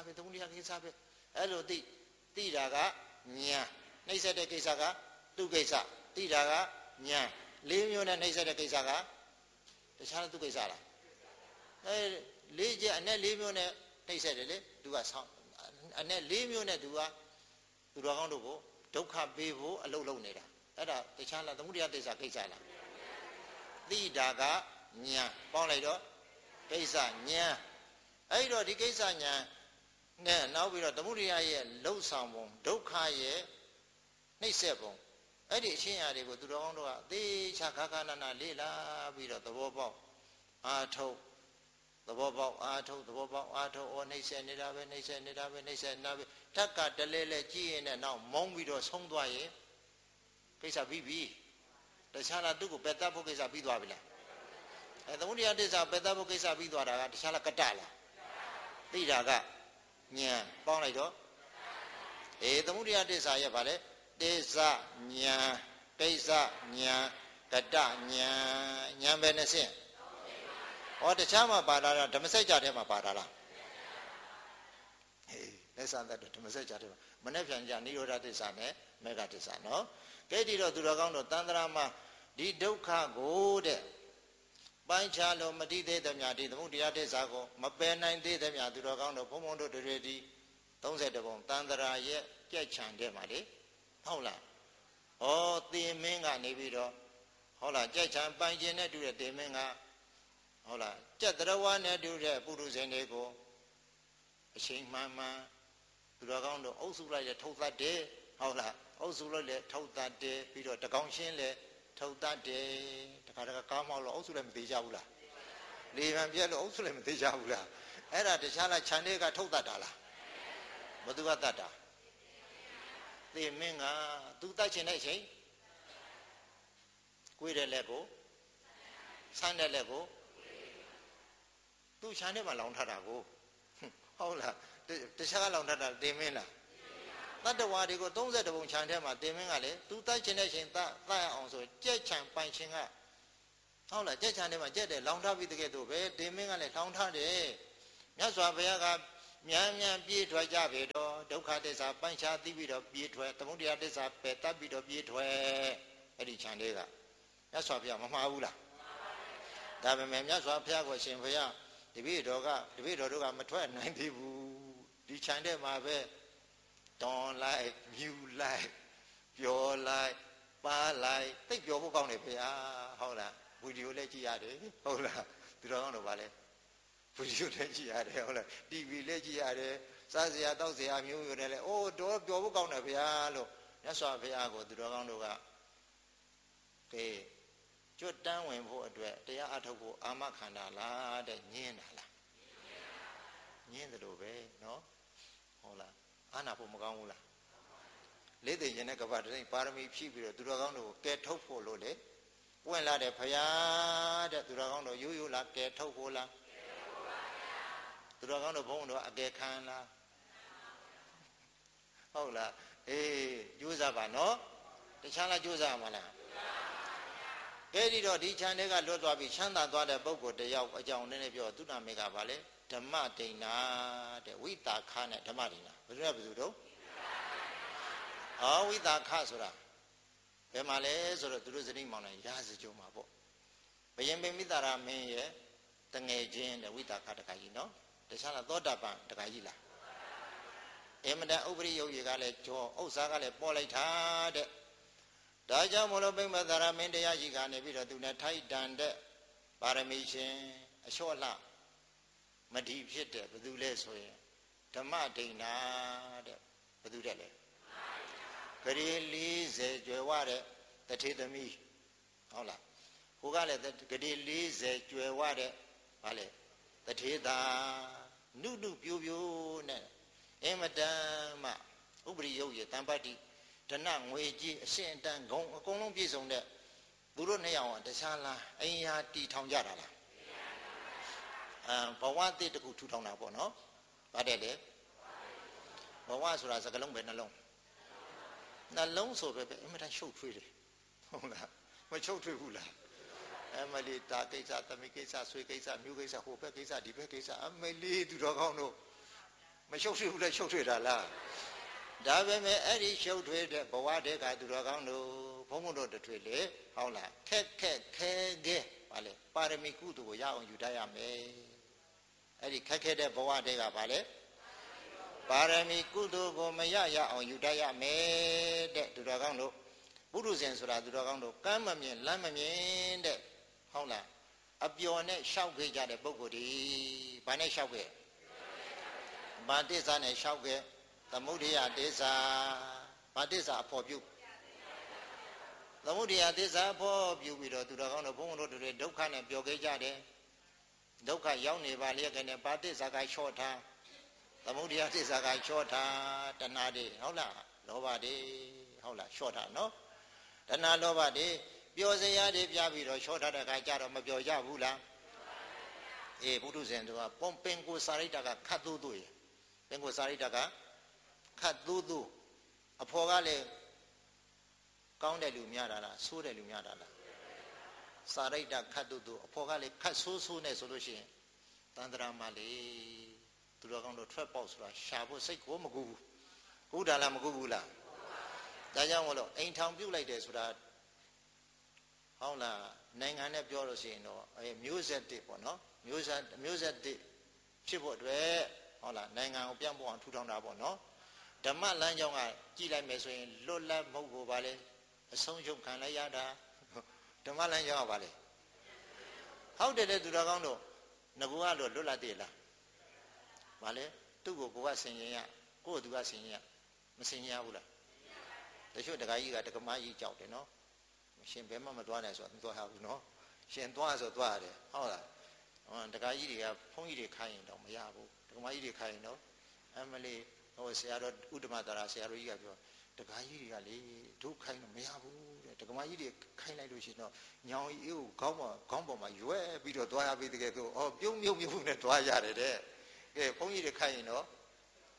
လိုသိတာကဉာဏ်နှိမ့်ဆက်တဲ့ကိစ္စကသူကိစ္စသိတာကဉာဏ်၄မျိုးနဲ့နှိမ့်ဆက်တဲ့ကိစ္စကတခြားသူကိစ္စလား၄ချက်အနဲ့၄မျိုးနဲ့နှိမ့်ဆက်တယ်လေသူကဆောင်းအနဲ့၄မျိုးနဲ့သူကသူတော်ကောင်းတို့ကိုဒုက္ခပေးဖို့အလုပ်လုပ်နေတာအဲ့ဒါတခြားလားသမုဒိယသစ္စာကိစ္စလားသိတာကဉာဏ်ပေါင်းလိုက်တော့ကိစ္စဉာဏ်အဲ့တော့ဒီကိစ္စဉာဏ်နဲ့နောက်ပြီးတော့သမုဒိယရဲ့လှုပ်ဆောင်ပုံဒုက္ခရဲ့နှိမ့်ဆက်ပုံအဲ့ဒီအရှင်းအရာတွေကိုသူတော်ကောင်းတို့ကအသေးချာခါခါနာနာလေ့လာပြီးတော့သဘောပေါက်အာထုတ်သဘောပေါက်အာထုတ်နှိမ့်ဆက်နေတာပဲဓာတ်ကတလဲလဲကြည့်ရင်လည်းနောက်မုန်းပြီးတော့ဆုံးသွားရင်ကိစ္စပြီးပြီတခြားလားသူ့ကိုပယ်တတ်ဖို့ကိစ္စပြီးသွားပြီလားသမုဒိယသစ္စာပယ်တတ်ဖို့ကိစ္စပြီးသွားတာကတခြားလားကတ္တလားသိတာကဉာဏ်ပေါင်းလိုက်တော့သမုဒိယသစ္စာရဲ့ဗာလဲသစ္စာဉာဏ်ကိစ္စဉာဏ်ကတ္တဉာဏ်ပဲနဲ့ဆင့်တခြားမှာပါတာဓမ္မစကြာထဲမှာပါတာလားလက်ဆံတဲ့ဓမ္မစကြာထဲမှာမနေ့ပြန်ကြနိရောဓသစ္စာနဲ့မေဃသစ္စာနော်ကဲဒီတော့သူတော်ကောင်းတို့တန်ត្រာမှာဒီဒုက္ခကိုတဲ့ပိုင်းခြားလို့မတိသေးသမျှဒီသမုဒိယသစ္စာကိုမပယ်နိုင်သေးသမျှသူတော်ကောင်းတို့ဘုံဘုံတို့တွေဒီ31ပုံတန်ត្រာရဲ့ကြက်ချံတဲ့မှာလေဟုတ်လားသေမင်းကနေပြီးတော့ဟုတ်လားကြက်ချံပိုင်ခြင်းနဲ့တူတဲ့သေမင်းကဟုတ်လားကြက်တရဝါနဲ့တူတဲ့ပုရုဇဉ်တွေကိုအချိန်မှန်သူတော်ကောင်းတို့အုပ်စုလိုက်တဲ့ထုတ်သတ်တယ်ဟုတ်လားအုပ်စုလိုက်တဲ့ထုတ်သတ်တယ်ပြီးတော့တကောင်ရှင်းလဲထုတ်သတ်တယ်တခါကားမောက်လို့အုပ်စုလည်းမသေးကြဘူးလားလေဗံပြက်လို့အုပ်စုလည်းမသေးကြဘူးလားအဲ့ဒါတခြားလားခြံတွေကထုတ်သတ်တာလားဘသူကတတ်တာသေမင်းကသူတတ်ချင်တဲ့အချိန်ကိုယ်တဲ့လက်ကိုဆန်းတဲ့လက်ကိုသူခြံထဲမှာလောင်ထတာကိုဟုတ်လားတခြားကလောင်ထတာသေမင်းလားတတ္တဝါတွေကို30ပုံခြံထဲမှာတင်မင်းကလေသူတိုက်ချင်တဲ့ရှင်တတ်ရအောင်ဆိုကြက်ချံပိုင်ရှင်ကဟုတ်လားကြက်ချံထဲမှာကြက်တယ်လောင်ထားပြီးတကယ်တော့ပဲတင်မင်းကလည်းလောင်ထားတယ်မြတ်စွာဘုရားကမြန်မြန်ပြေးထွက်ကြပြီတော့ဒုက္ခသစ္စာပန်းချသိပြီးတော့ပြေးထွက်သမုဒယသစ္စာပယ်တတ်ပြီးတော့ပြေးထွက်အဲ့ဒီခြံလေးကမြတ်စွာဘုရားမမှားဘူးလားဒါပေမဲ့မြတ်စွာဘုရားကိုရှင်ဘုရားတပည့်တော်တို့ကမထွက်နိုင်သေးဘူးဒီခြံထဲမှာပဲတွန်လိုက်မြူလိုက်ပျော်လိုက်ပါလိုက်သိပ်ပျော်ဖို့ကောင်းတယ်ဘုရားဟုတ်လားဗီဒီယိုလည်းကြည့်ရတယ်ဟုတ်လားသူတော်ကောင်းတို့ဗာလဲဗီဒီယိုလည်းကြည့်ရတယ်ဟုတ်လား TV လည်းကြည့်ရတယ်စားစရာတောက်စရာမျိုးမျိုးနဲ့လည်းအိုးတော်ပျော်ဖို့ကောင်းတယ်ဘုရားလို့မြတ်စွာဘုရားကိုသူတော်ကောင်းတို့ကကဲကျွတ်တန်းဝင်ဖို့အတွက်တရားအထုတ်ဖို့အာမခန္ဓာလားတဲ့ညင်းတာလားညင်းတယ်လို့ပဲနော်ဟုတ်လားအာနာဖို့မကောင်းဘူးလားလေးသိရင်နဲ့ကပ္ပတည်းပါရမီဖြည့်ပြီးတော့သူတော်ကောင်းတို့ကဲထုတ်ဖို့လို့လေပွင့်လာတဲ့ဘုရားတဲ့သူတော်ကောင်းတို့ရိုးရိုးလားကဲထုတ်ဖို့လားသူတော်ကောင်းတို့ဘုန်းတော်အကယ်ခံလားဟုတ်လားအေးကြိုးစားပါနော်တခြားလားကြိုးစားမှာလားကဲဒီတော့ဒီခြံတွေကလွတ်သွားပြီးချမ်းသာသွားတဲ့ပုဂ္ဂိုလ်တယောက်အကြောင်းနဲ့ပြောသူနာမေကပါလေဓမ္မဒိဏတဲ့ဝိတာခနဲ့ဓမ္မဒိဏဘယ်သူတော့ဝိတာခဆိုတာဘယ်မှာလဲဆိုတော့သူတို့စတိမောင်နိုင်ရာဇကြုံမှာပေါ့ဘယင်ပင်မိတာရမင်းရဲ့တငယ်ချင်းတဲ့ဝိတာခတခါကြီးနော်တခြားလားသောတာပန်တခါကြီးလားအမတန်ဥပရိယုတ်ရေကလည်းကြောဥစ္စာကလည်းပေါ်လိုက်တာတဲ့ဒါကြောင့်မလို့ပိမသာရမင်းတရားကြီးကနေပြီးတော့သူနဲ့ထိုက်တန်တဲ့ပါရမီရှင်အလျှော့လှမဒီဖြစ်တဲ့ဘယ်သူလဲဆိုရင်ဓမ္မဒိဏတဲ့ဘယ်သူတဲ့လဲဂရေ40ကျွယ်ဝတဲ့တထေသမီးဟုတ်လားဟိုကလည်းဂရေ40ကျွယ်ဝတဲ့ဗာလေတထေသာနုပြိုးပြိုးနဲ့အမတန်မှဥပရိယုတ်ရေတံပတ္တိဒဏငွေကြီးအရှင်တန်ဂုံအကုန်လုံးပြည့်စုံတဲ့သူတို့နှစ်ယောက်တခြားလားအင်ယာတီထောင်ကြတာလားဘဝတည်တခုထူထောင်တာပေါ့နော်ဗါတဲ့လေဘဝဆိုတာစကလုံးပဲနှလုံးဆိုပဲအင်မတန်ရှုပ်ထွေးတယ်ဟုတ်လားမရှုပ်ထွေးဘူးလားအမလီတာကိစ္စသမီးကိစ္စဆွေကိစ္စမျိုးကိစ္စဟိုဘက်ကိစ္စဒီဘက်ကိစ္စအမလီသူတော်ကောင်းတို့မရှုပ်ထွေးဘူးလဲရှုပ်ထွေးတာလားဒါပဲမဲ့အဲ့ဒီရှုပ်ထွေးတဲ့ဘဝတည်းကသူတော်ကောင်းတို့ဘုံဘုံတို့တထွေလေဟုတ်လားခက်ခဲပါလေပါရမီကုသိုလ်ကိုရအောင်ယူတတ်ရမယ်အဲ့ဒီခက်ခဲတဲ့ဘဝတည်းကပါလေပါရမီကုသိုလ်ကိုမရအောင်ယူတတ်ရမယ်တဲ့သူတော်ကောင်းတို့ပုရုဇဉ်ဆိုတာသူတော်ကောင်းတို့ကမ်းမမြင်လမ်းမမြင်တဲ့ဟုတ်လားအပျော်နဲ့ရှောက်ခဲ့ကြတဲ့ပုဂ္ဂိုလ်ဒီဘာနဲ့ရှောက်ခဲ့ဘာတစ္ဆာနဲ့ရှောက်ခဲ့သမုဒိယသစ္စာဘာသစ္စာအဖို့ပြုသမုဒိယသစ္စာအဖို့ပြုပြီးတော့သူတော်ကောင်းတို့ဘုန်းတော်တို့တွေဒုက္ခနဲ့ပျော်ခဲ့ကြတယ်ဒုက္ခရောက်နေပါလျက်ကနေဘာသစ္စာကချော့ထားသမုဒိယသစ္စာကချော့ထားတဏှာတွေဟုတ်လားလောဘတွေဟုတ်လားချော့ထားနော်တဏှာလောဘတွေပျော်စရာတွေပြပြီးတော့ချော့ထားတဲ့အခါကျတော့မပျော်ကြဘူးလားအေးဘုဒ္ဓဇင်တို့ကပင်ကိုစာရိတ္တကခတ်သို့သို့ရပင်ကိုစာရိတ္တကခတ်သို့သို့အဖော်ကလည်းကောင်းတဲ့လူများတာလားဆိုးတဲ့လူများတာလားစာရိတ္တခတ်သို့သို့အဖော်ကလည်းခတ်ဆိုးနဲ့ဆိုလို့ရှိရင်တန်ត្រာမလေးသူတော်ကောင်းတို့ထွက်ပေါက်ဆိုတာရှာဖို့စိတ်ကိုမကူဘူးကူတာလားမကူဘူးလားဒါကြောင့်မလို့အိမ်ထောင်ပြုတ်လိုက်တယ်ဆိုတာဟုတ်လားနိုင်ငံနဲ့ပြောလို့ရှိရင်တော့မျိုးဆက်တစ်ပေါ့နော်မျိုးဆက်တစ်ဖြစ်ဖို့အတွက်ဟုတ်လားနိုင်ငံကိုပြန်ပေါ်အောင်ထူထောင်တာပေါ့နော်ဓမ္မလမ်းကြောင်းကကြည်လိုက်မယ်ဆိုရင်လွတ်လပ်မဟုတ်ဘူးပါလေအဆုံးရှုံးခံလိုက်ရတာဓမ္မလမ်းကြောင်းကပါလေဟုတ်တယ်လေသူတော်ကောင်းတို့ငကူကတော့လွတ်လပ်သေးလားပါလေသူ့ကိုကဆင်ရင်ရကိုယ့်သူကဆင်ရင်ရမဆင်ရဘူးလားတချို့တခါကြီးကတက္ကမကြီးကြောက်တယ်နော်ရှင်ဘယ်မှမသွားနိုင်ဆိုတော့မသွားရဘူးနော်ရှင်သွားဆိုသွားရတယ်ဟုတ်လားတခါကြီးတွေကဘုန်းကြီးတွေခိုင်းရင်တော့မရဘူးတက္ကမကြီးတွေခိုင်းရင်တော့အမလေးဟိုဆရာတော်ဥဒ္ဓမတာရာဆရာတော်ကြီးကပြောတခါကြီးတွေကလေဒုခိုင်းတော့မရဘူးတဲ့တက္ကမကြီးတွေခိုင်းလိုက်လို့ရှိရင်တော့ညောင်အေးကိုခေါင်းပေါ်မှာရွဲပြီးတော့သွားရပြီတကယ်ဆိုပြုံးမြုပ်နဲ့သွားရတယ်တဲ့ကဲဘုန်းကြီးတွေခိုင်းရင်တော့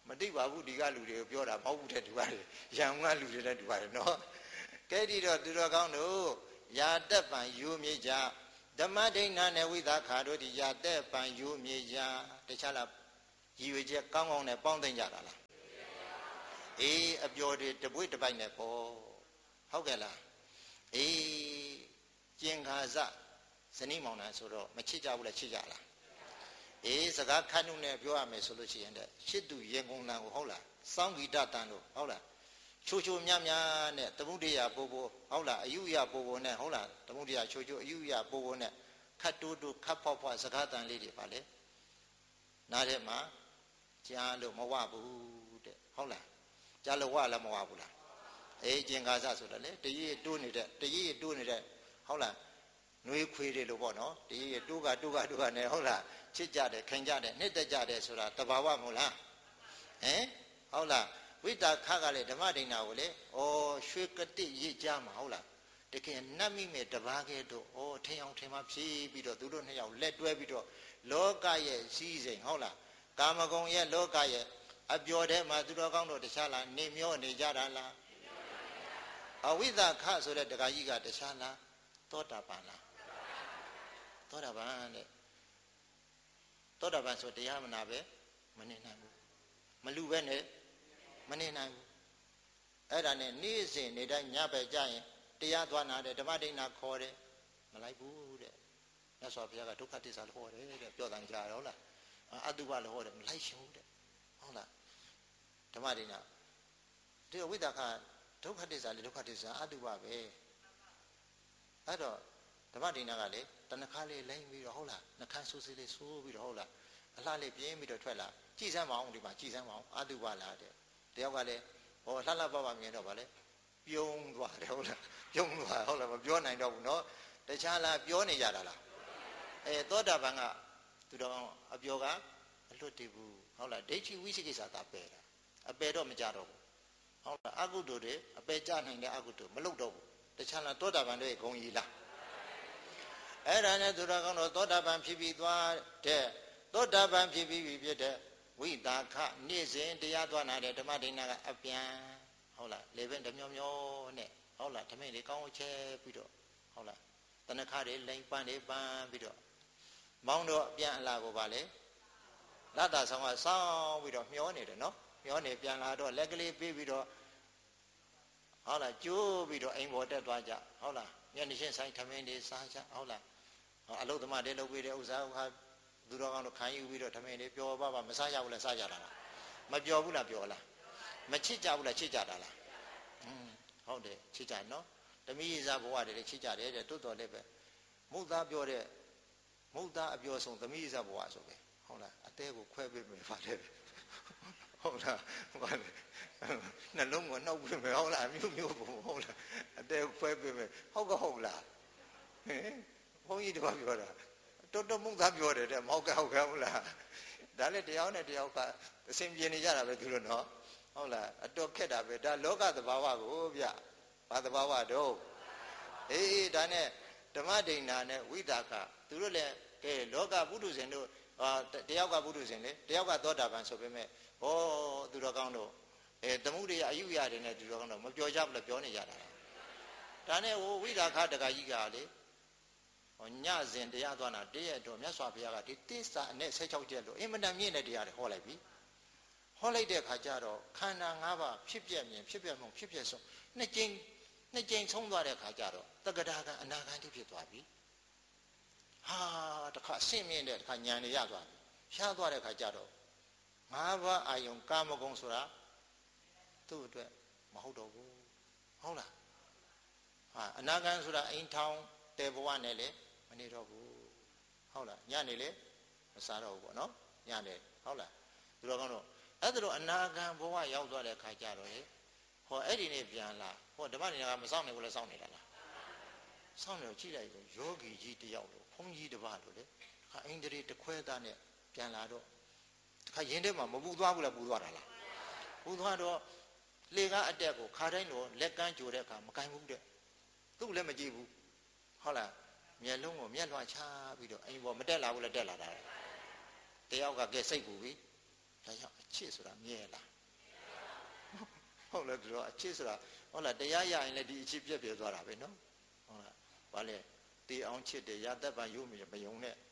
မတိပါဘူးဒီကလူတွေကိုပြောတာမဟုတ်ဘူးတဲ့တူပါတယ်ရံကလူတွေလည်းတူပါတယ်နော်ကဲဒီတော့သူတော်ကောင်းတို့ယာတက်ပံယူမြေကြဓမ္မဒိဋ္ဌာနဲ့ဝိသခါတို့ဒီယာတက်ပံယူမြေကြတခြားလားရည်ရွယ်ချက်ကောင်းကောင်းနဲ့ပေါင်းသိမ့်ကြတာလားအေးအပျော်တွေတပွေ့တပိုက်နဲ့ပေါ့ဟုတ်ကဲ့လားအေးကျင်ခါစဇနီးမောင်နှံဆိုတော့မချစ်ကြဘူးလားချစ်ကြလားအေးစကားခန့်နှုတ်နဲ့ပြောရမယ်ဆိုလို့ရှိရင်တဲ့ရှစ်သူရင်ကုန်လံကိုဟုတ်လားစောင်းဂီတတန်တို့ဟုတ်လားချိုချိုမြမြနဲ့သမုဒိယပို့ပို့ဟုတ်လားအယုယပို့ပို့နဲ့ဟုတ်လားသမုဒိယချိုချိုအယုယပို့ပို့နဲ့ခတ်တိုးတိုးခတ်ဖောက်ဖောက်စကားတန်လေးတွေပါလေနားထဲမှာကြားလို့မဝဘူးတဲ့ဟုတ်လားကြားလို့ဝလည်းမဝဘူးလားအေးကျင်ကာစဆိုတော့လေတရေတိုးနေတဲ့ဟုတ်လားနှွေးခွေးတွေလို့ပေါ့နော်တရေတိုးကနဲ့ဟုတ်လားချစ်ကြတယ်ခင်ကြတယ်နှစ်သက်ကြတယ်ဆိုတာတဘာဝမဟုတ်လားဟင်ဟုတ်လားဝိတာခကလည်းဓမ္မဒိဋ္ဌာကိုလေဩရွှေကတိရစ်ကြမှာဟုတ်လားတကယ်နတ်မိမဲ့တဘာကဲတို့ဩထင်အောင်ထင်မှဖြည်းပြီးတော့သူတို့နှစ်ယောက်လက်တွဲပြီးတော့လောကရဲ့စီးစိမ်ဟုတ်လားကာမဂုဏ်ရဲ့လောကရဲ့အပျော်ထဲမှာသူတော်ကောင်းတို့တခြားလားနေမျောနေကြတာလားအဝိသခဆိုတဲ့တခါကြီးကတခြားလားသောတာပန်လားသောတာပန်တဲ့သောတာပန်ဆိုတရားမနာပဲမနေနိုင်ဘူးမလူပဲနဲ့မနေနိုင်ဘူးအဲ့ဒါနဲ့နေ့စဉ်နေတိုင်းညဘက်ကြရင်တရားသွားနာတယ်ဓမ္မဒိဋ္ဌာခေါ်တယ်မလိုက်ဘူးတဲ့မြတ်စွာဘုရားကဒုက္ခသစ္စာလို့ဟောတယ်တဲ့ပြောတယ်ကြားရောလားအတုပလို့ဟောတယ်မလိုက်ရှင်ဘူးတဲ့ဟုတ်လားဓမ္မဒိဋ္ဌာဒီဝိသခဒုက္ခသစ္စာလေဒုက္ခသစ္စာအတုပပဲအဲ့တော့ဓမ္မဒိဋ္ဌာကလေတဏ္ဍခါလေးလိမ့်ပြီးတော့ဟုတ်လားနှခမ်းဆိုးစေးလေးဆိုးပြီးတော့ဟုတ်လားအလှလေးပြင်းပြီးတော့ထွက်လာကြည်စမ်းမအောင်ဒီမှာကြည်စမ်းမအောင်အတုပလားတဲ့တယောက်ကလည်းဟောလှလှပပမြင်တော့ဗာလေပြုံးသွားတယ်ဟုတ်လားပြုံးသွားဟုတ်လားမပြောနိုင်တော့ဘူးเนาะတခြားလားပြောနေကြတာလားသောတာပန်ကသူတော်အပြောကအလွတ်တည်ဘူးဟုတ်လားဒိဋ္ဌိဝိသိကိစ္စသာပယ်တာအပယ်တော့မကြတော့ဘူးဟုတ်လားအကုသိုလ်တွေအပယ်ကြနိုင်တဲ့အကုသိုလ်မလုပ်တော့ဘူးတခြားလားသောတာပန်တွေဂုံကြီးလားအဲ့ဒါနဲ့သူတော်ကောင်းတော့သောတာပန်ဖြစ်ပြီးသွားတဲ့သောတာပန်ဖြစ်ပြီးဖြစ်တဲ့ဝိတာခနေ့စဉ်တရားသွားနာတဲ့ဓမ္မဒိဋ္ဌာကအပြန်ဟုတ်လားလေပင်တမျောမျောနဲ့ဟုတ်လားဓမင်းလေးကောင်းချဲပြီးတော့ဟုတ်လားတဏ္ဍခါတွေလိမ့်ပန်းတွေပန်းပြီးတော့မောင်းတော့ပြန်အလာကိုပါလေလတ်တာဆောင်ကစောင်းပြီးတော့မျောနေတယ်နော်မျောနေပြန်လာတော့လက်ကလေးပေးပြီးတော့ဟုတ်လားကျိုးပြီးတော့အိမ်ပေါ်တက်သွားကြဟုတ်လားညနေရှင်းဆိုင်ဓမင်းတွေစားကြဟုတ်လားအလုသမားတွေလုပ်ပေးတဲ့ဥစ္စာဟာသူတော်ကောင်းတို့ခံယူပြီးတော့ဓမင်းတွေပျော်ပါမစားရဘူးလားစားကြတာလားမပျော်ဘူးလားပျော်လားမချစ်ကြဘူးလားချစ်ကြတာလားဟုတ်တယ်ချစ်ကြနော်တမိရစားဘဝတွေလည်းချစ်ကြတယ်တဲ့တိုးတော်လည်းပဲမုတ်သားပြောတဲ့မုတ်သားအပြောဆုံးတမိရစားဘဝဆိုပဲဟုတ်လားအသေးကိုခွဲပေးမယ်ပါတယ်ဟုတ်လားဟုတ်တယ်နှလုံးကိုနှုတ်ပေးမယ်ဟုတ်လားမျိုးပုံဟုတ်လားအသေးကိုခွဲပေးမယ်ဟုတ်လားဟင်ဘုန်းကြီးတပါးပြောတာတော်မုတ်သားပြောတယ်တဲ့မဟုတ်ကဟုတ်လားဒါလည်းတရားနဲ့တရားကအစဉ်ပြေနေကြတာပဲသူတို့နော်ဟုတ်လားအတော်ခက်တာပဲဒါလောကသဘာဝကိုဗျဘာသဘာဝတော့အေးဒါနဲ့ဓမ္မဒိဋ္ဌာနဲ့ဝိတာကသူတို့လည်းကဲလောကပုထုဇဉ်တို့တယောက်ကပုထုဇဉ်လေတယောက်ကသောတာပန်ဆိုပေမဲ့ဟောသူတော်ကောင်းတို့သမုဒိယအယုရတယ်နဲ့သူတော်ကောင်းတို့မပြောကြဘူးလားပြောနေကြတာဒါနဲ့ဝိတာခတကကြီးကလေညစဉ်တရားသွားတာတည့်ရတော့မြတ်စွာဘုရားကဒီတိစ္ဆာအနဲ့16ကျက်လို့အင်မတန်မြင့်တဲ့တရားတွေဟောလိုက်ပြီဟောလိုက်တဲ့အခါကျတော့ခန္ဓာ၅ပါးဖြစ်ပြမြင်ဖြစ်ပြမှုဖြစ်ပြဆုံးနှစ်ကြိမ်ဆုံးသွားတဲ့အခါကျတော့တက္ကရာကအနာဂံတိဖြစ်သွားပြီဟာတခါအရှင်းမြင့်တဲ့တခါဉာဏ်တွေရသွားပြီရှားသွားတဲ့အခါကျတော့၅ပါးအာယုံကာမဂုဏ်ဆိုတာသူ့အတွက်မဟုတ်တော့ဘူးဟုတ်လားဟာအနာဂံဆိုတာအိမ်ထောင်တဲဘဝနဲ့လေမနေတော့ဘူးဟုတ်လားညနေလေမစားတော့ဘူးပေါ့နော်ညနေဟုတ်လားသူတော်ကောင်းတော့အဲ့ဒါတော့အနာဂံဘဝရောက်သွားတဲ့ခါကျတော့လေဟောအဲ့ဒီနေ့ပြန်လာဟောဓမ္မနေတာကမစောင့်နေဘူးလဲစောင့်နေတာလားစောင့်နေတော့ကြည့်လိုက်တော့ယောဂီကြီးတယောက်လို့ဘုန်းကြီးတစ်ပါးလို့လေခါအိန္ဒြေတခွဲသားနဲ့ပြန်လာတော့ခါရင်းထဲမှာမပူသွားဘူးလားပူသွားတာလားပူသွားတော့လေကားအတက်ကိုခါတိုင်းတော့လက်ကမ်းကြိုတဲ့အခါမကင်ဘူးတဲ့သူ့လည်းမကြည့်ဘူးဟုတ်လားမျက်လုံးကိုမျက်လွှာချပြီးတော့အိမ်ပေါ်မတက်လာဘူးလားတက်လာတာတယောက်ကကဲစိတ်ပူပြီဒါကြောင့်အချစ်ဆိုတာမြဲလားဟုတ်လားသူတို့အချစ်ဆိုတာဟုတ်လားတရားရရင်လည်းဒီအချစ်ပြက်ပြဲသွားတာပဲနော်ဟုတ်လားဘာလဲတေအောင်ချစ်တယ်ရသက်ပံရုပ်မယုံနဲ့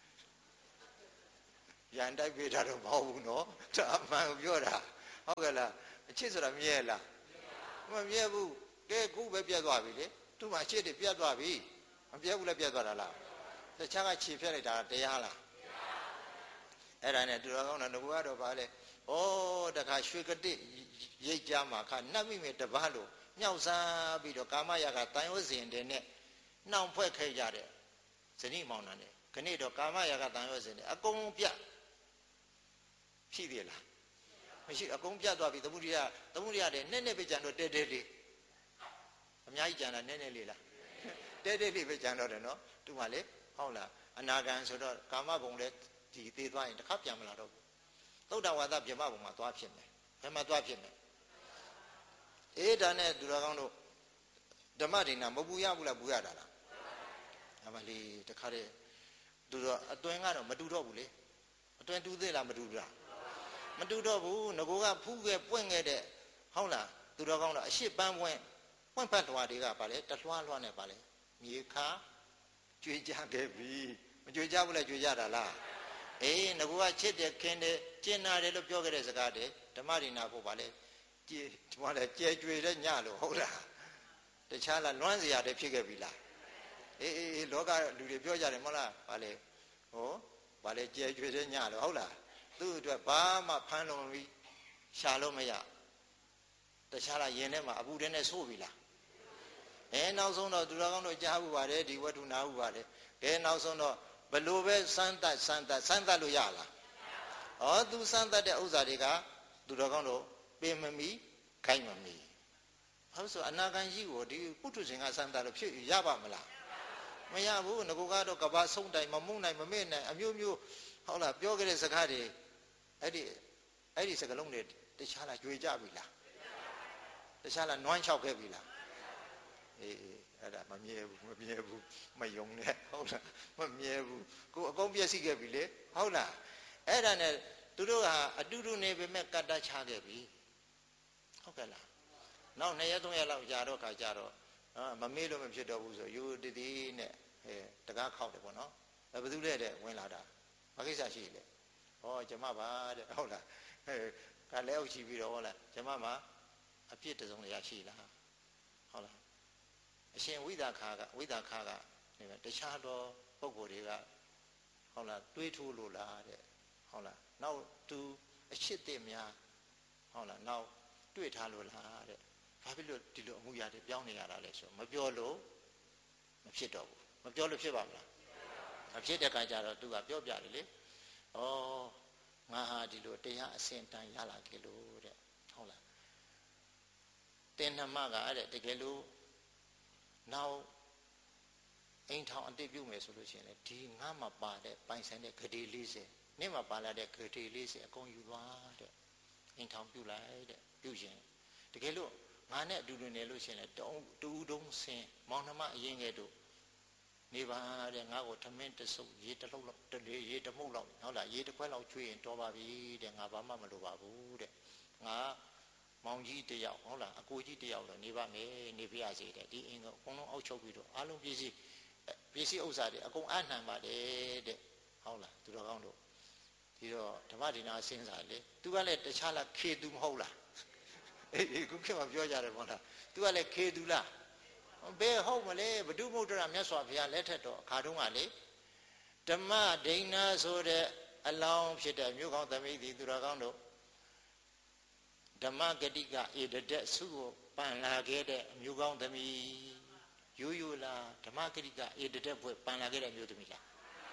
ရန်တိုက်ပေးတာတော့မဟုတ်ဘူးနော်ဒါအမှန်ကိုပြောတာဟုတ်ကဲ့လားအချစ်ဆိုတာမြဲလားမမြဲဘူးကဲခုပဲပြတ်သွားပြီလေသူ့မှာအချစ်တွေပြတ်သွားပြီမပြတ်ဘူးလည်းပြတ်သွားတာလားတခြားကခြေဖြတ်လိုက်တာတရားလားအဲ့ဒါနဲ့သူတော်ကောင်းတော့ငါကတော့ဗာလေဩတခါရွှေကတိရိတ်ကြမှာခါနှက်မိမယ်တပတ်လို့မြောက်စားပြီးတော့ကာမရာဂတန်ရုံးစဉ်တဲ့နဲ့နှောင်ဖွဲ့ခဲ့ကြတဲ့ဇနီးမောင်နှံနဲ့ခဏတော့ကာမရာဂတန်ရုံးစဉ်နဲ့အကုန်ပြတ်ဖြစ်သေးလားမရှိအကုန်ပြတ်သွားပြီသမုဒိယတဲ့နဲ့နဲ့ပဲကြံတော့တဲတဲလေးအများကြီးကြံတာနဲ့နဲ့လေးလားတဲတဲလေးပဲကြံတော့တယ်နော်သူမှလေဟုတ်လားအနာဂံဆိုတော့ကာမဘုံလဲဒီသေးသွားရင်တစ်ခါပြန်မလာတော့ဘူးသုဒ္ဓဝါဒပြမဘုံမှာသွားဖြစ်မယ်ဘယ်မှာသွားဖြစ်မယ်အေးဒါနဲ့သူတော်ကောင်းတို့ဓမ္မဒိနာမပူရဘူးလားပူရတာလားအမလီတခါတည်းသူတော်အတွင်းကတော့မတူတော့ဘူးလေအတွင်းတူသေးလားမတူဘူးလားမတူတော့ဘူးငကိုကဖူးခဲ့ပွင့်ခဲ့တဲ့ဟုတ်လားသူတော်ကောင်းတော့အရှိပန်းပွင့်ဖတ်တော်တွေကပါလေတလွှားလွှားနဲ့ပါလေမြေခါကြွေကြခဲ့ပြီမကြွေကြဘူးလားကြွေကြတာလားအေးငကိုကချစ်တယ်ခင်တယ်ကျင်နာတယ်လို့ပြောခဲ့တဲ့စကားတည်းဓမ္မဒိနာဖို့ပါလေဒီမှာလေကြဲကြွေတဲ့ညလို့ဟုတ်လားတခြားလားလွမ်းစရာတည်းဖြစ်ခဲ့ပြီလားအေးလောကလူတွေပြောကြတယ်မဟုတ်လားပါလေဟောပါလေကြဲကြွေတဲ့ညလို့ဟုတ်လားသူ့အတွက်ဘာမှဖမ်းလုံးပြီးရှာလို့မရတခြားလားယင်ထဲမှာအပူထဲနဲ့ဆိုးပြီလားနောက်ဆုံးတော့သူတော်ကောင်းတို့ကြားဘူးပါတယ်ဒီဝတ္ထုနာဘူးပါတယ်နောက်ဆုံးတော့ဘလို့ပဲစမ်းသတ်လို့ရလားဟောသူစမ်းသတ်တဲ့ဥစ္စာတွေကသူတော်ကောင်းတို့ပင်မမီခိုက်မမီဟုတ်ဆိုအနာဂံကြီးကိုဒီပုထုဇဉ်ကစမ်းသတ်လို့ဖြစ်ရပါမလားမရဘူးငကိုကတော့ကဘာဆုံးတိုင်မမှုနိုင်မမေ့နိုင်အမျိုးမျိုးဟုတ်လားပြောခဲ့တဲ့စကားတွေအဲ့ဒီစကားလုံးတွေတခြားလားကြွေကြပြီလားတခြားလားနွမ်းချောက်ခဲ့ပြီလားအေးအဲ့ဒါမမြဲဘူးမယုံနဲ့ဟုတ်လားမမြဲဘူးကိုအကုန်ပြည့်စည်ခဲ့ပြီလေဟုတ်လားအဲ့ဒါနဲ့သူတို့ကအတူတူနေပေမဲ့ကတ္တချခဲ့ပြီဟုတ်ကဲ့လားနောက်2ရက်3ရက်လောက်ကြာတော့ခါကြတော့မမေ့လို့မဖြစ်တော့ဘူးဆိုယူတည်တည်နဲ့တကားခောက်တယ်ပေါ့နော်ဘယ်သူလဲတဲ့ဝင်လာတာဘာကိစ္စရှိလဲဟောကျမပါတဲ့ဟုတ်လားကလည်းအုပ်ရှိပြီးတော့ဟုတ်လားကျမမှာအပြစ်တစုံတရာရှိလားဟုတ်လားအရှင်ဝိသခာကနေတခြားသောပုဂ္ဂိုလ်တွေကဟုတ်လားတွေးထိုးလို့လားတဲ့ဟုတ်လားနောက်သူအချစ်တဲ့များဟုတ်လားနောက်တွေ့ထားလို့လားတဲ့ဘာဖြစ်လို့ဒီလိုအမှုရတယ်ပြောင်းနေရတာလဲဆိုမပြောလို့မဖြစ်တော့ဘူးမပြောလို့ဖြစ်ပါမလားမဖြစ်တဲ့ခါကျတော့သူကပြောပြတယ်လေဩငါဟာဒီလိုတရားအစဉ်တန်ရလာကြလို့တဲ့ဟုတ်လားတင်နှမကအဲ့တကယ်လို့နောက်အိမ်ထောင်အတိတ်ပြုမယ်ဆိုလို့ရှိရင်လေဒီငါမှပါတဲ့ပိုင်ဆိုင်တဲ့ဂတိ40နေ့မှပါလာတဲ့ဂတိ40အကုန်ယူသွားတဲ့အိမ်ထောင်ပြုလိုက်တဲ့ပြုရှင်တကယ်လို့ငါနဲ့အတူတူနေလို့ရှိရင်လေတူတုံးဆင်းမောင်နှမအရင်ကဲ့သို့နေပါတဲ့ငါ့ကိုထမင်းတစုပ်ရေတလုံးလောက်တလေရေတမှုန့်လောက်ဟုတ်လားရေတစ်ခွက်လောက်ကျွေးရင်တော်ပါပြီတဲ့ငါဘာမှမလိုပါဘူးတဲ့ငါမောင်ကြီးတယောက်ဟုတ်လားအကိုကြီးတယောက်တော့နေပါမယ်နေပြရစေတဲ့ဒီအင်းကအကုန်လုံးအောက်ချုပ်ပြီးတော့အားလုံးပစ္စည်းဥစ္စာတွေအကုန်အနှံပါတယ်တဲ့ဟုတ်လားသူတော်ကောင်းတို့ဒီတော့ဓမ္မဒိနာစဉ်းစားလေသူကလည်းတခြားလားခေသူမဟုတ်လားအေးခုခေတ်မှာပြောကြတယ်မဟုတ်လားသူကလည်းခေသူလားဘယ်ဟုတ်မလဲဘဒုမုဒ္ဒရာမြတ်စွာဘုရားလက်ထက်တော့အခါတုန်းကလေဓမ္မဒိနာဆိုတဲ့အလောင်းဖြစ်တဲ့မြို့ကောင်းသမိသည်သူတော်ကောင်းတို့ဓမ္မဂတိကဧတတက်စုကိုပန်လာခဲ့တဲ့အမျိုးကောင်းသမီးရိုးရိုးလားဓမ္မဂတိကဧတတက်ဘွဲ့ပန်လာခဲ့တဲ့အမျိုးသမီးလား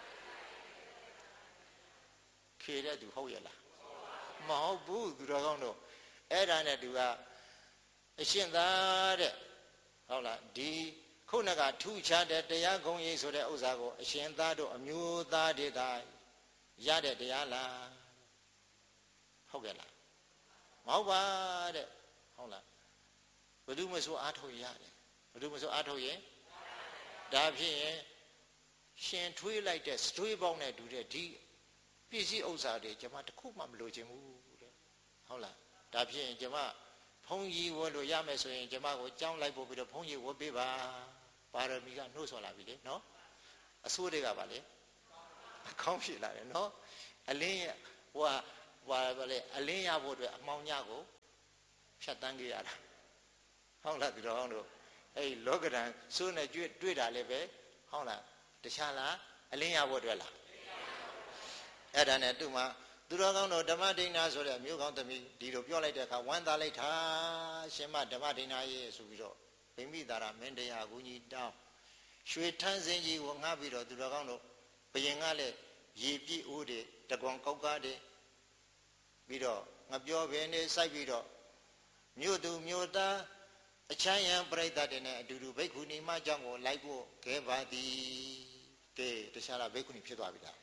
ခေတဲ့သူဟုတ်ရဲ့လားမဟုတ်ဘူးသူတော်ကောင်းတို့အဲ့ဒါနဲ့သူကအရှင်သာတဲ့ဟုတ်လားဒီခုနကထူခြားတဲ့တရားဂုံကြီးဆိုတဲ့ဥစ္စာကိုအရှင်သားတို့အမျိုးသားတွေကရတဲ့တရားလားဟုတ်ကဲ့လားမဟုတ်ပါတဲ့ဟုတ်လားဘယ်သူမှဆိုအားထုတ်ရတယ်ဘယ်သူမှဆိုအားထုတ်ရင်ဒါဖြစ်ရင်ရှင်ထွေးလိုက်တဲ့စထွေးပေါင်းနဲ့တူတဲ့ဒီပစ္စည်းဥစ္စာတွေကျွန်မတခုမှမလိုချင်ဘူးတဲ့ဟုတ်လားဒါဖြင့်ကျွန်မဘုန်းကြီးဝတ်လို့ရမယ်ဆိုရင်ကျွန်မကိုကြောင်းလိုက်ပို့ပြီးတော့ဘုန်းကြီးဝတ်ပေးပါပါရမီကနှိုးဆော်လာပြီလေနော်အဆိုးတွေကပါလေခေါင်းဖြစ်လာတယ်နော်အလင်းဟိုဘာလဲအလင်းရဖို့အတွက်အမောင်ညကိုဖြတ်တန်းခဲ့ရတာဟုတ်လားဒီတော့တို့အဲ့လောကဓာတ်စိုးနဲ့တွေ့တာလည်းပဲဟုတ်လားတခြားလားအလင်းရဖို့အတွက်လားအဲ့ဒါနဲ့သူ့မှာသူတော်ကောင်းတို့ဓမ္မဒိဋ္ဌာဆိုတဲ့မြို့ကောင်းသမီးဒီလိုပြောလိုက်တဲ့အခါဝမ်းသာလိုက်တာရှင်မဓမ္မဒိဋ္ဌာရဲ့ဆိုပြီးတော့ဗိမိတာရမင်းတရားကူကြီးတောင်းရွှေထန်းစင်းကြီးကိုငှားပြီးတော့သူတော်ကောင်းတို့ဘယင်ကလည်းရေပြည့်ဦးတွေတကွန်ကောက်ကားတွေပြီးတော့ငပြောပင်တွေစိုက်ပြီးတော့မြို့သူမြို့သားအချမ်းရံပြိဿတွေနဲ့အတူတူဘိက္ခုနီမเจ้าကိုလိုက်ဖို့ခဲပါသည်ကဲတခြားလားဘိက္ခုနီဖြစ်သွားပြီလား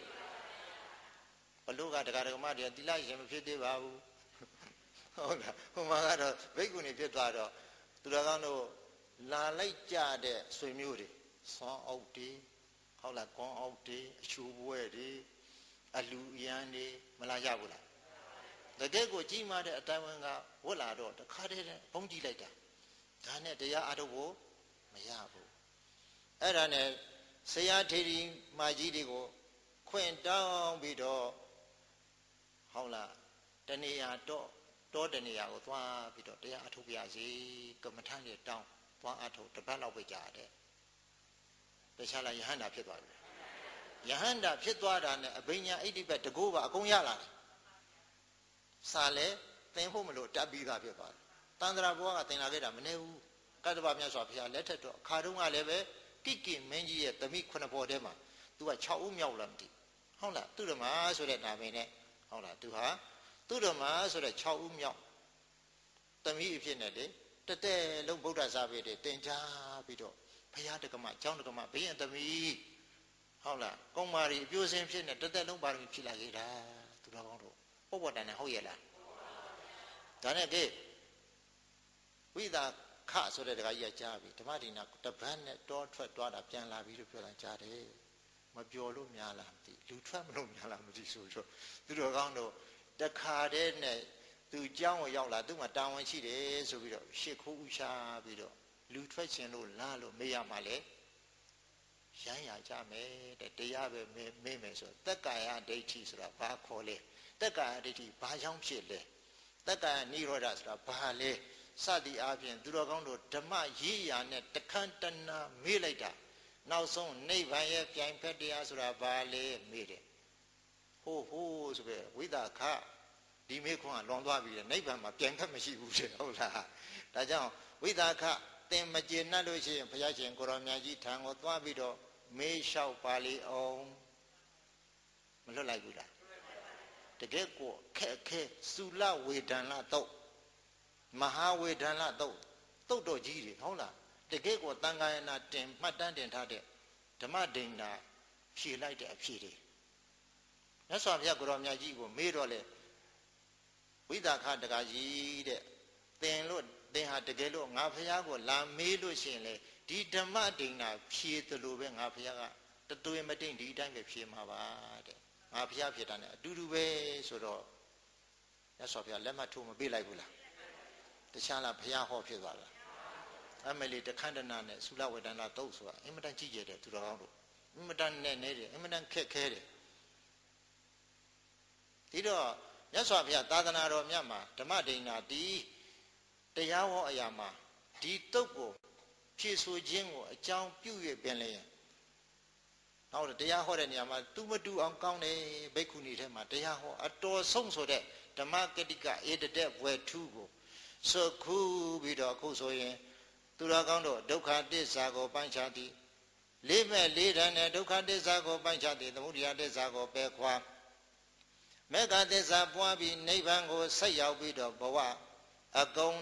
ဘလို့ကတရားဓမ္မတွေတိလရှင်မဖြစ်သေးပါဘူးဟုတ်လားဟိုမှာကတော့ဘိက္ခုနီဖြစ်သွားတော့သူတော်ကောင်းတို့လာလိုက်ကြတဲ့ဆွေမျိုးတွေဆွမ်းအုပ်တွေဟုတ်လားကွန်အုပ်တွေအချိုးပွဲတွေအလူရန်တွေမလာရဘူးလားတကယ်ကိုကြီးမားတဲ့အတိုင်းဝန်ကဝတ်လာတော့တခါတည်းဘုံကြည့်လိုက်တာဒါနဲ့တရားအားထုတ်ဖို့မရဘူးအဲ့ဒါနဲ့ဆရာထေရီမကြီးတွေကိုခွင့်တောင်းပြီးတော့ဟုတ်လားတဏှာတောတဏှာကိုသွားပြီးတော့တရားအထုတ်ပြစီကမ္မထမ်းတွေတောင်းသွားအထုတ်တပတ်လောက်ပဲကြာတယ်တခြားလားယဟန္တာဖြစ်သွားပြီယဟန္တာဖြစ်သွားတာနဲ့အဘိညာဣတိပတ်တကူပါအကုန်ရလာတယ်စာလဲသင်ဖို့မလို့တက်ပြီးသားဖြစ်သွားတယ်တန္တရာဘွားကသင်လာခဲ့တာမနေဘူးကတ္တဗမြတ်စွာဘုရားလက်ထက်တော့အခါတုန်းကလည်းပဲကိကိမင်းကြီးရဲ့သမီး9ပေါ်ထဲမှာသူက6ဦးမြောက်လာမသိဟုတ်လားသူဓမ္မဆိုတဲ့နာမည်နဲ့ဟုတ်လားသူဟာသူဓမ္မဆိုတဲ့6ဦးမြောက်သမီးအဖြစ်နဲ့လေတတဲလုံးဗုဒ္ဓစာပေတွေသင်ကြားပြီးတော့ဘုရားတက္ကမကျောင်းတက္ကမဘိယံသမီးဟုတ်လားကုံမာရီအပြိုစင်ဖြစ်နေတသက်လုံးပါရမီဖြစ်လာခဲ့တာသူတော်ကောင်းတို့ပုပ္ပတန်နဲ့ဟုတ်ရဲ့လားဒါနဲ့ကဲဝိသာခဆိုတဲ့တခါကြီးကကြားပြီဓမ္မဒိနာတပတ်နဲ့တောထွက်သွားတာပြန်လာပြီလို့ပြောတာကြားတယ်မပျော်လို့များလားမသိလူထွက်မလို့များလားမသိဆိုတော့သူတော်ကောင်းတို့တခါတည်းနဲ့သူကျောင်းကိုရောက်လာသူ့မှာတာဝန်ရှိတယ်ဆိုပြီးတော့ရှစ်ခိုးဥရှာပြီးတော့လူထွက်ခြင်းလို့လားလို့မေးရမှာလေရမ်းရကြမယ်တဲ့တရားပဲမေးမယ်ဆိုတက္ကာယဒိဋ္ဌိဆိုတာဘာခေါ်လဲတက္ကာယဒိဋ္ဌိဘာကြောင့်ဖြစ်လဲတက္ကာယနိရောဓဆိုတာဘာလဲစသည်အားဖြင့်သူတော်ကောင်းတို့ဓမ္မရေးရာနဲ့တခန့်တဏမေးလိုက်တာနောက်ဆုံးနိဗ္ဗာန်ရဲ့ပြိုင်ဖက်တရားဆိုတာဘာလဲမေးတယ်ဟိုဆိုပဲဝိသခဒီမေခွန်းကလွန်သွားပြီနိဗ္ဗာန်မှာပြိုင်ဖက်မရှိဘူးတဲ့ဟုတ်လားဒါကြောင့်ဝိသခသင်မကျေနပ်လို့ရှိရင်ဘုရားရှင်ကိုရောင်မြတ်ကြီးထံကိုသွားပြီးတော့မေးလျှောက်ပါလေအောင်မလွတ်လိုက်ဘူးလားတကယ်ကိုခက်ခဲသုလဝေဒန်လတော့မဟာဝေဒန်လတော့တော့ကြီးတွေဟုတ်လားတကယ်ကိုတန်ခါယနာတင်မှတ်တမ်းတင်ထားတဲ့ဓမ္မဒိဋ္ဌာဖြေလိုက်တဲ့အဖြေတွေမြတ်စွာဘုရားကိုရောင်မြတ်ကြီးကိုမေးတော့လေဝိသခတကကြီးတဲ့သင်ဟာတကယ်လို့ငါဘုရားကိုလာမေးလို့ရှိရင်လေဒီဓမ္မဒိဋ္ဌာဖြေသလိုပဲငါဘုရားကတသွေးမတိန်ဒီအတိုင်းပဲဖြေမှာပါတဲ့ငါဘုရားဖြစ်တာ ਨੇ အတူတူပဲဆိုတော့မြတ်စွာဘုရားလက်မှတ်ထိုးမပေးလိုက်ဘူးလားတခြားလားဘုရားဟောဖြစ်သွားလားအမလီတခန္ဓနာနဲ့သုလဝေဒနာတုတ်ဆိုတာအင်မတန်ကြီးကျယ်တယ်သူတော်ကောင်းတို့အင်မတန်နဲ့နေတယ်အင်မတန်ခက်ခဲတယ်ဒီတော့မြတ်စွာဘုရားသာသနာတော်မြတ်မှာဓမ္မဒိဋ္ဌာဒီတရားဟောအရာမှာဒီတုတ်ကိုဖြည့်ဆိုခြင်းကိုအကြောင်းပြု၍ပင်လည်းနောက်တရားဟောတဲ့နေရာမှာသူမတူအောင်ကောင်းတယ်ဘိက္ခုနီထဲမှာတရားဟောအတော်ဆုံးဆိုတဲ့ဓမ္မကတိကဧတတဲ့ဝေထုကိုစုခုပြီးတော့အခုဆိုရင်သူတော်ကောင်းတို့ဒုက္ခသစ္စာကိုပိုင်းခြားသည်လေးမဲ့လေးတန်းနဲ့ဒုက္ခသစ္စာကိုပိုင်းခြားသည်သမုဒယသစ္စာကိုပယ်ခွာမေဃသစ္စာပွားပြီးနိဗ္ဗာန်ကိုဆက်ရောက်ပြီးတော့ဘဝအကုန်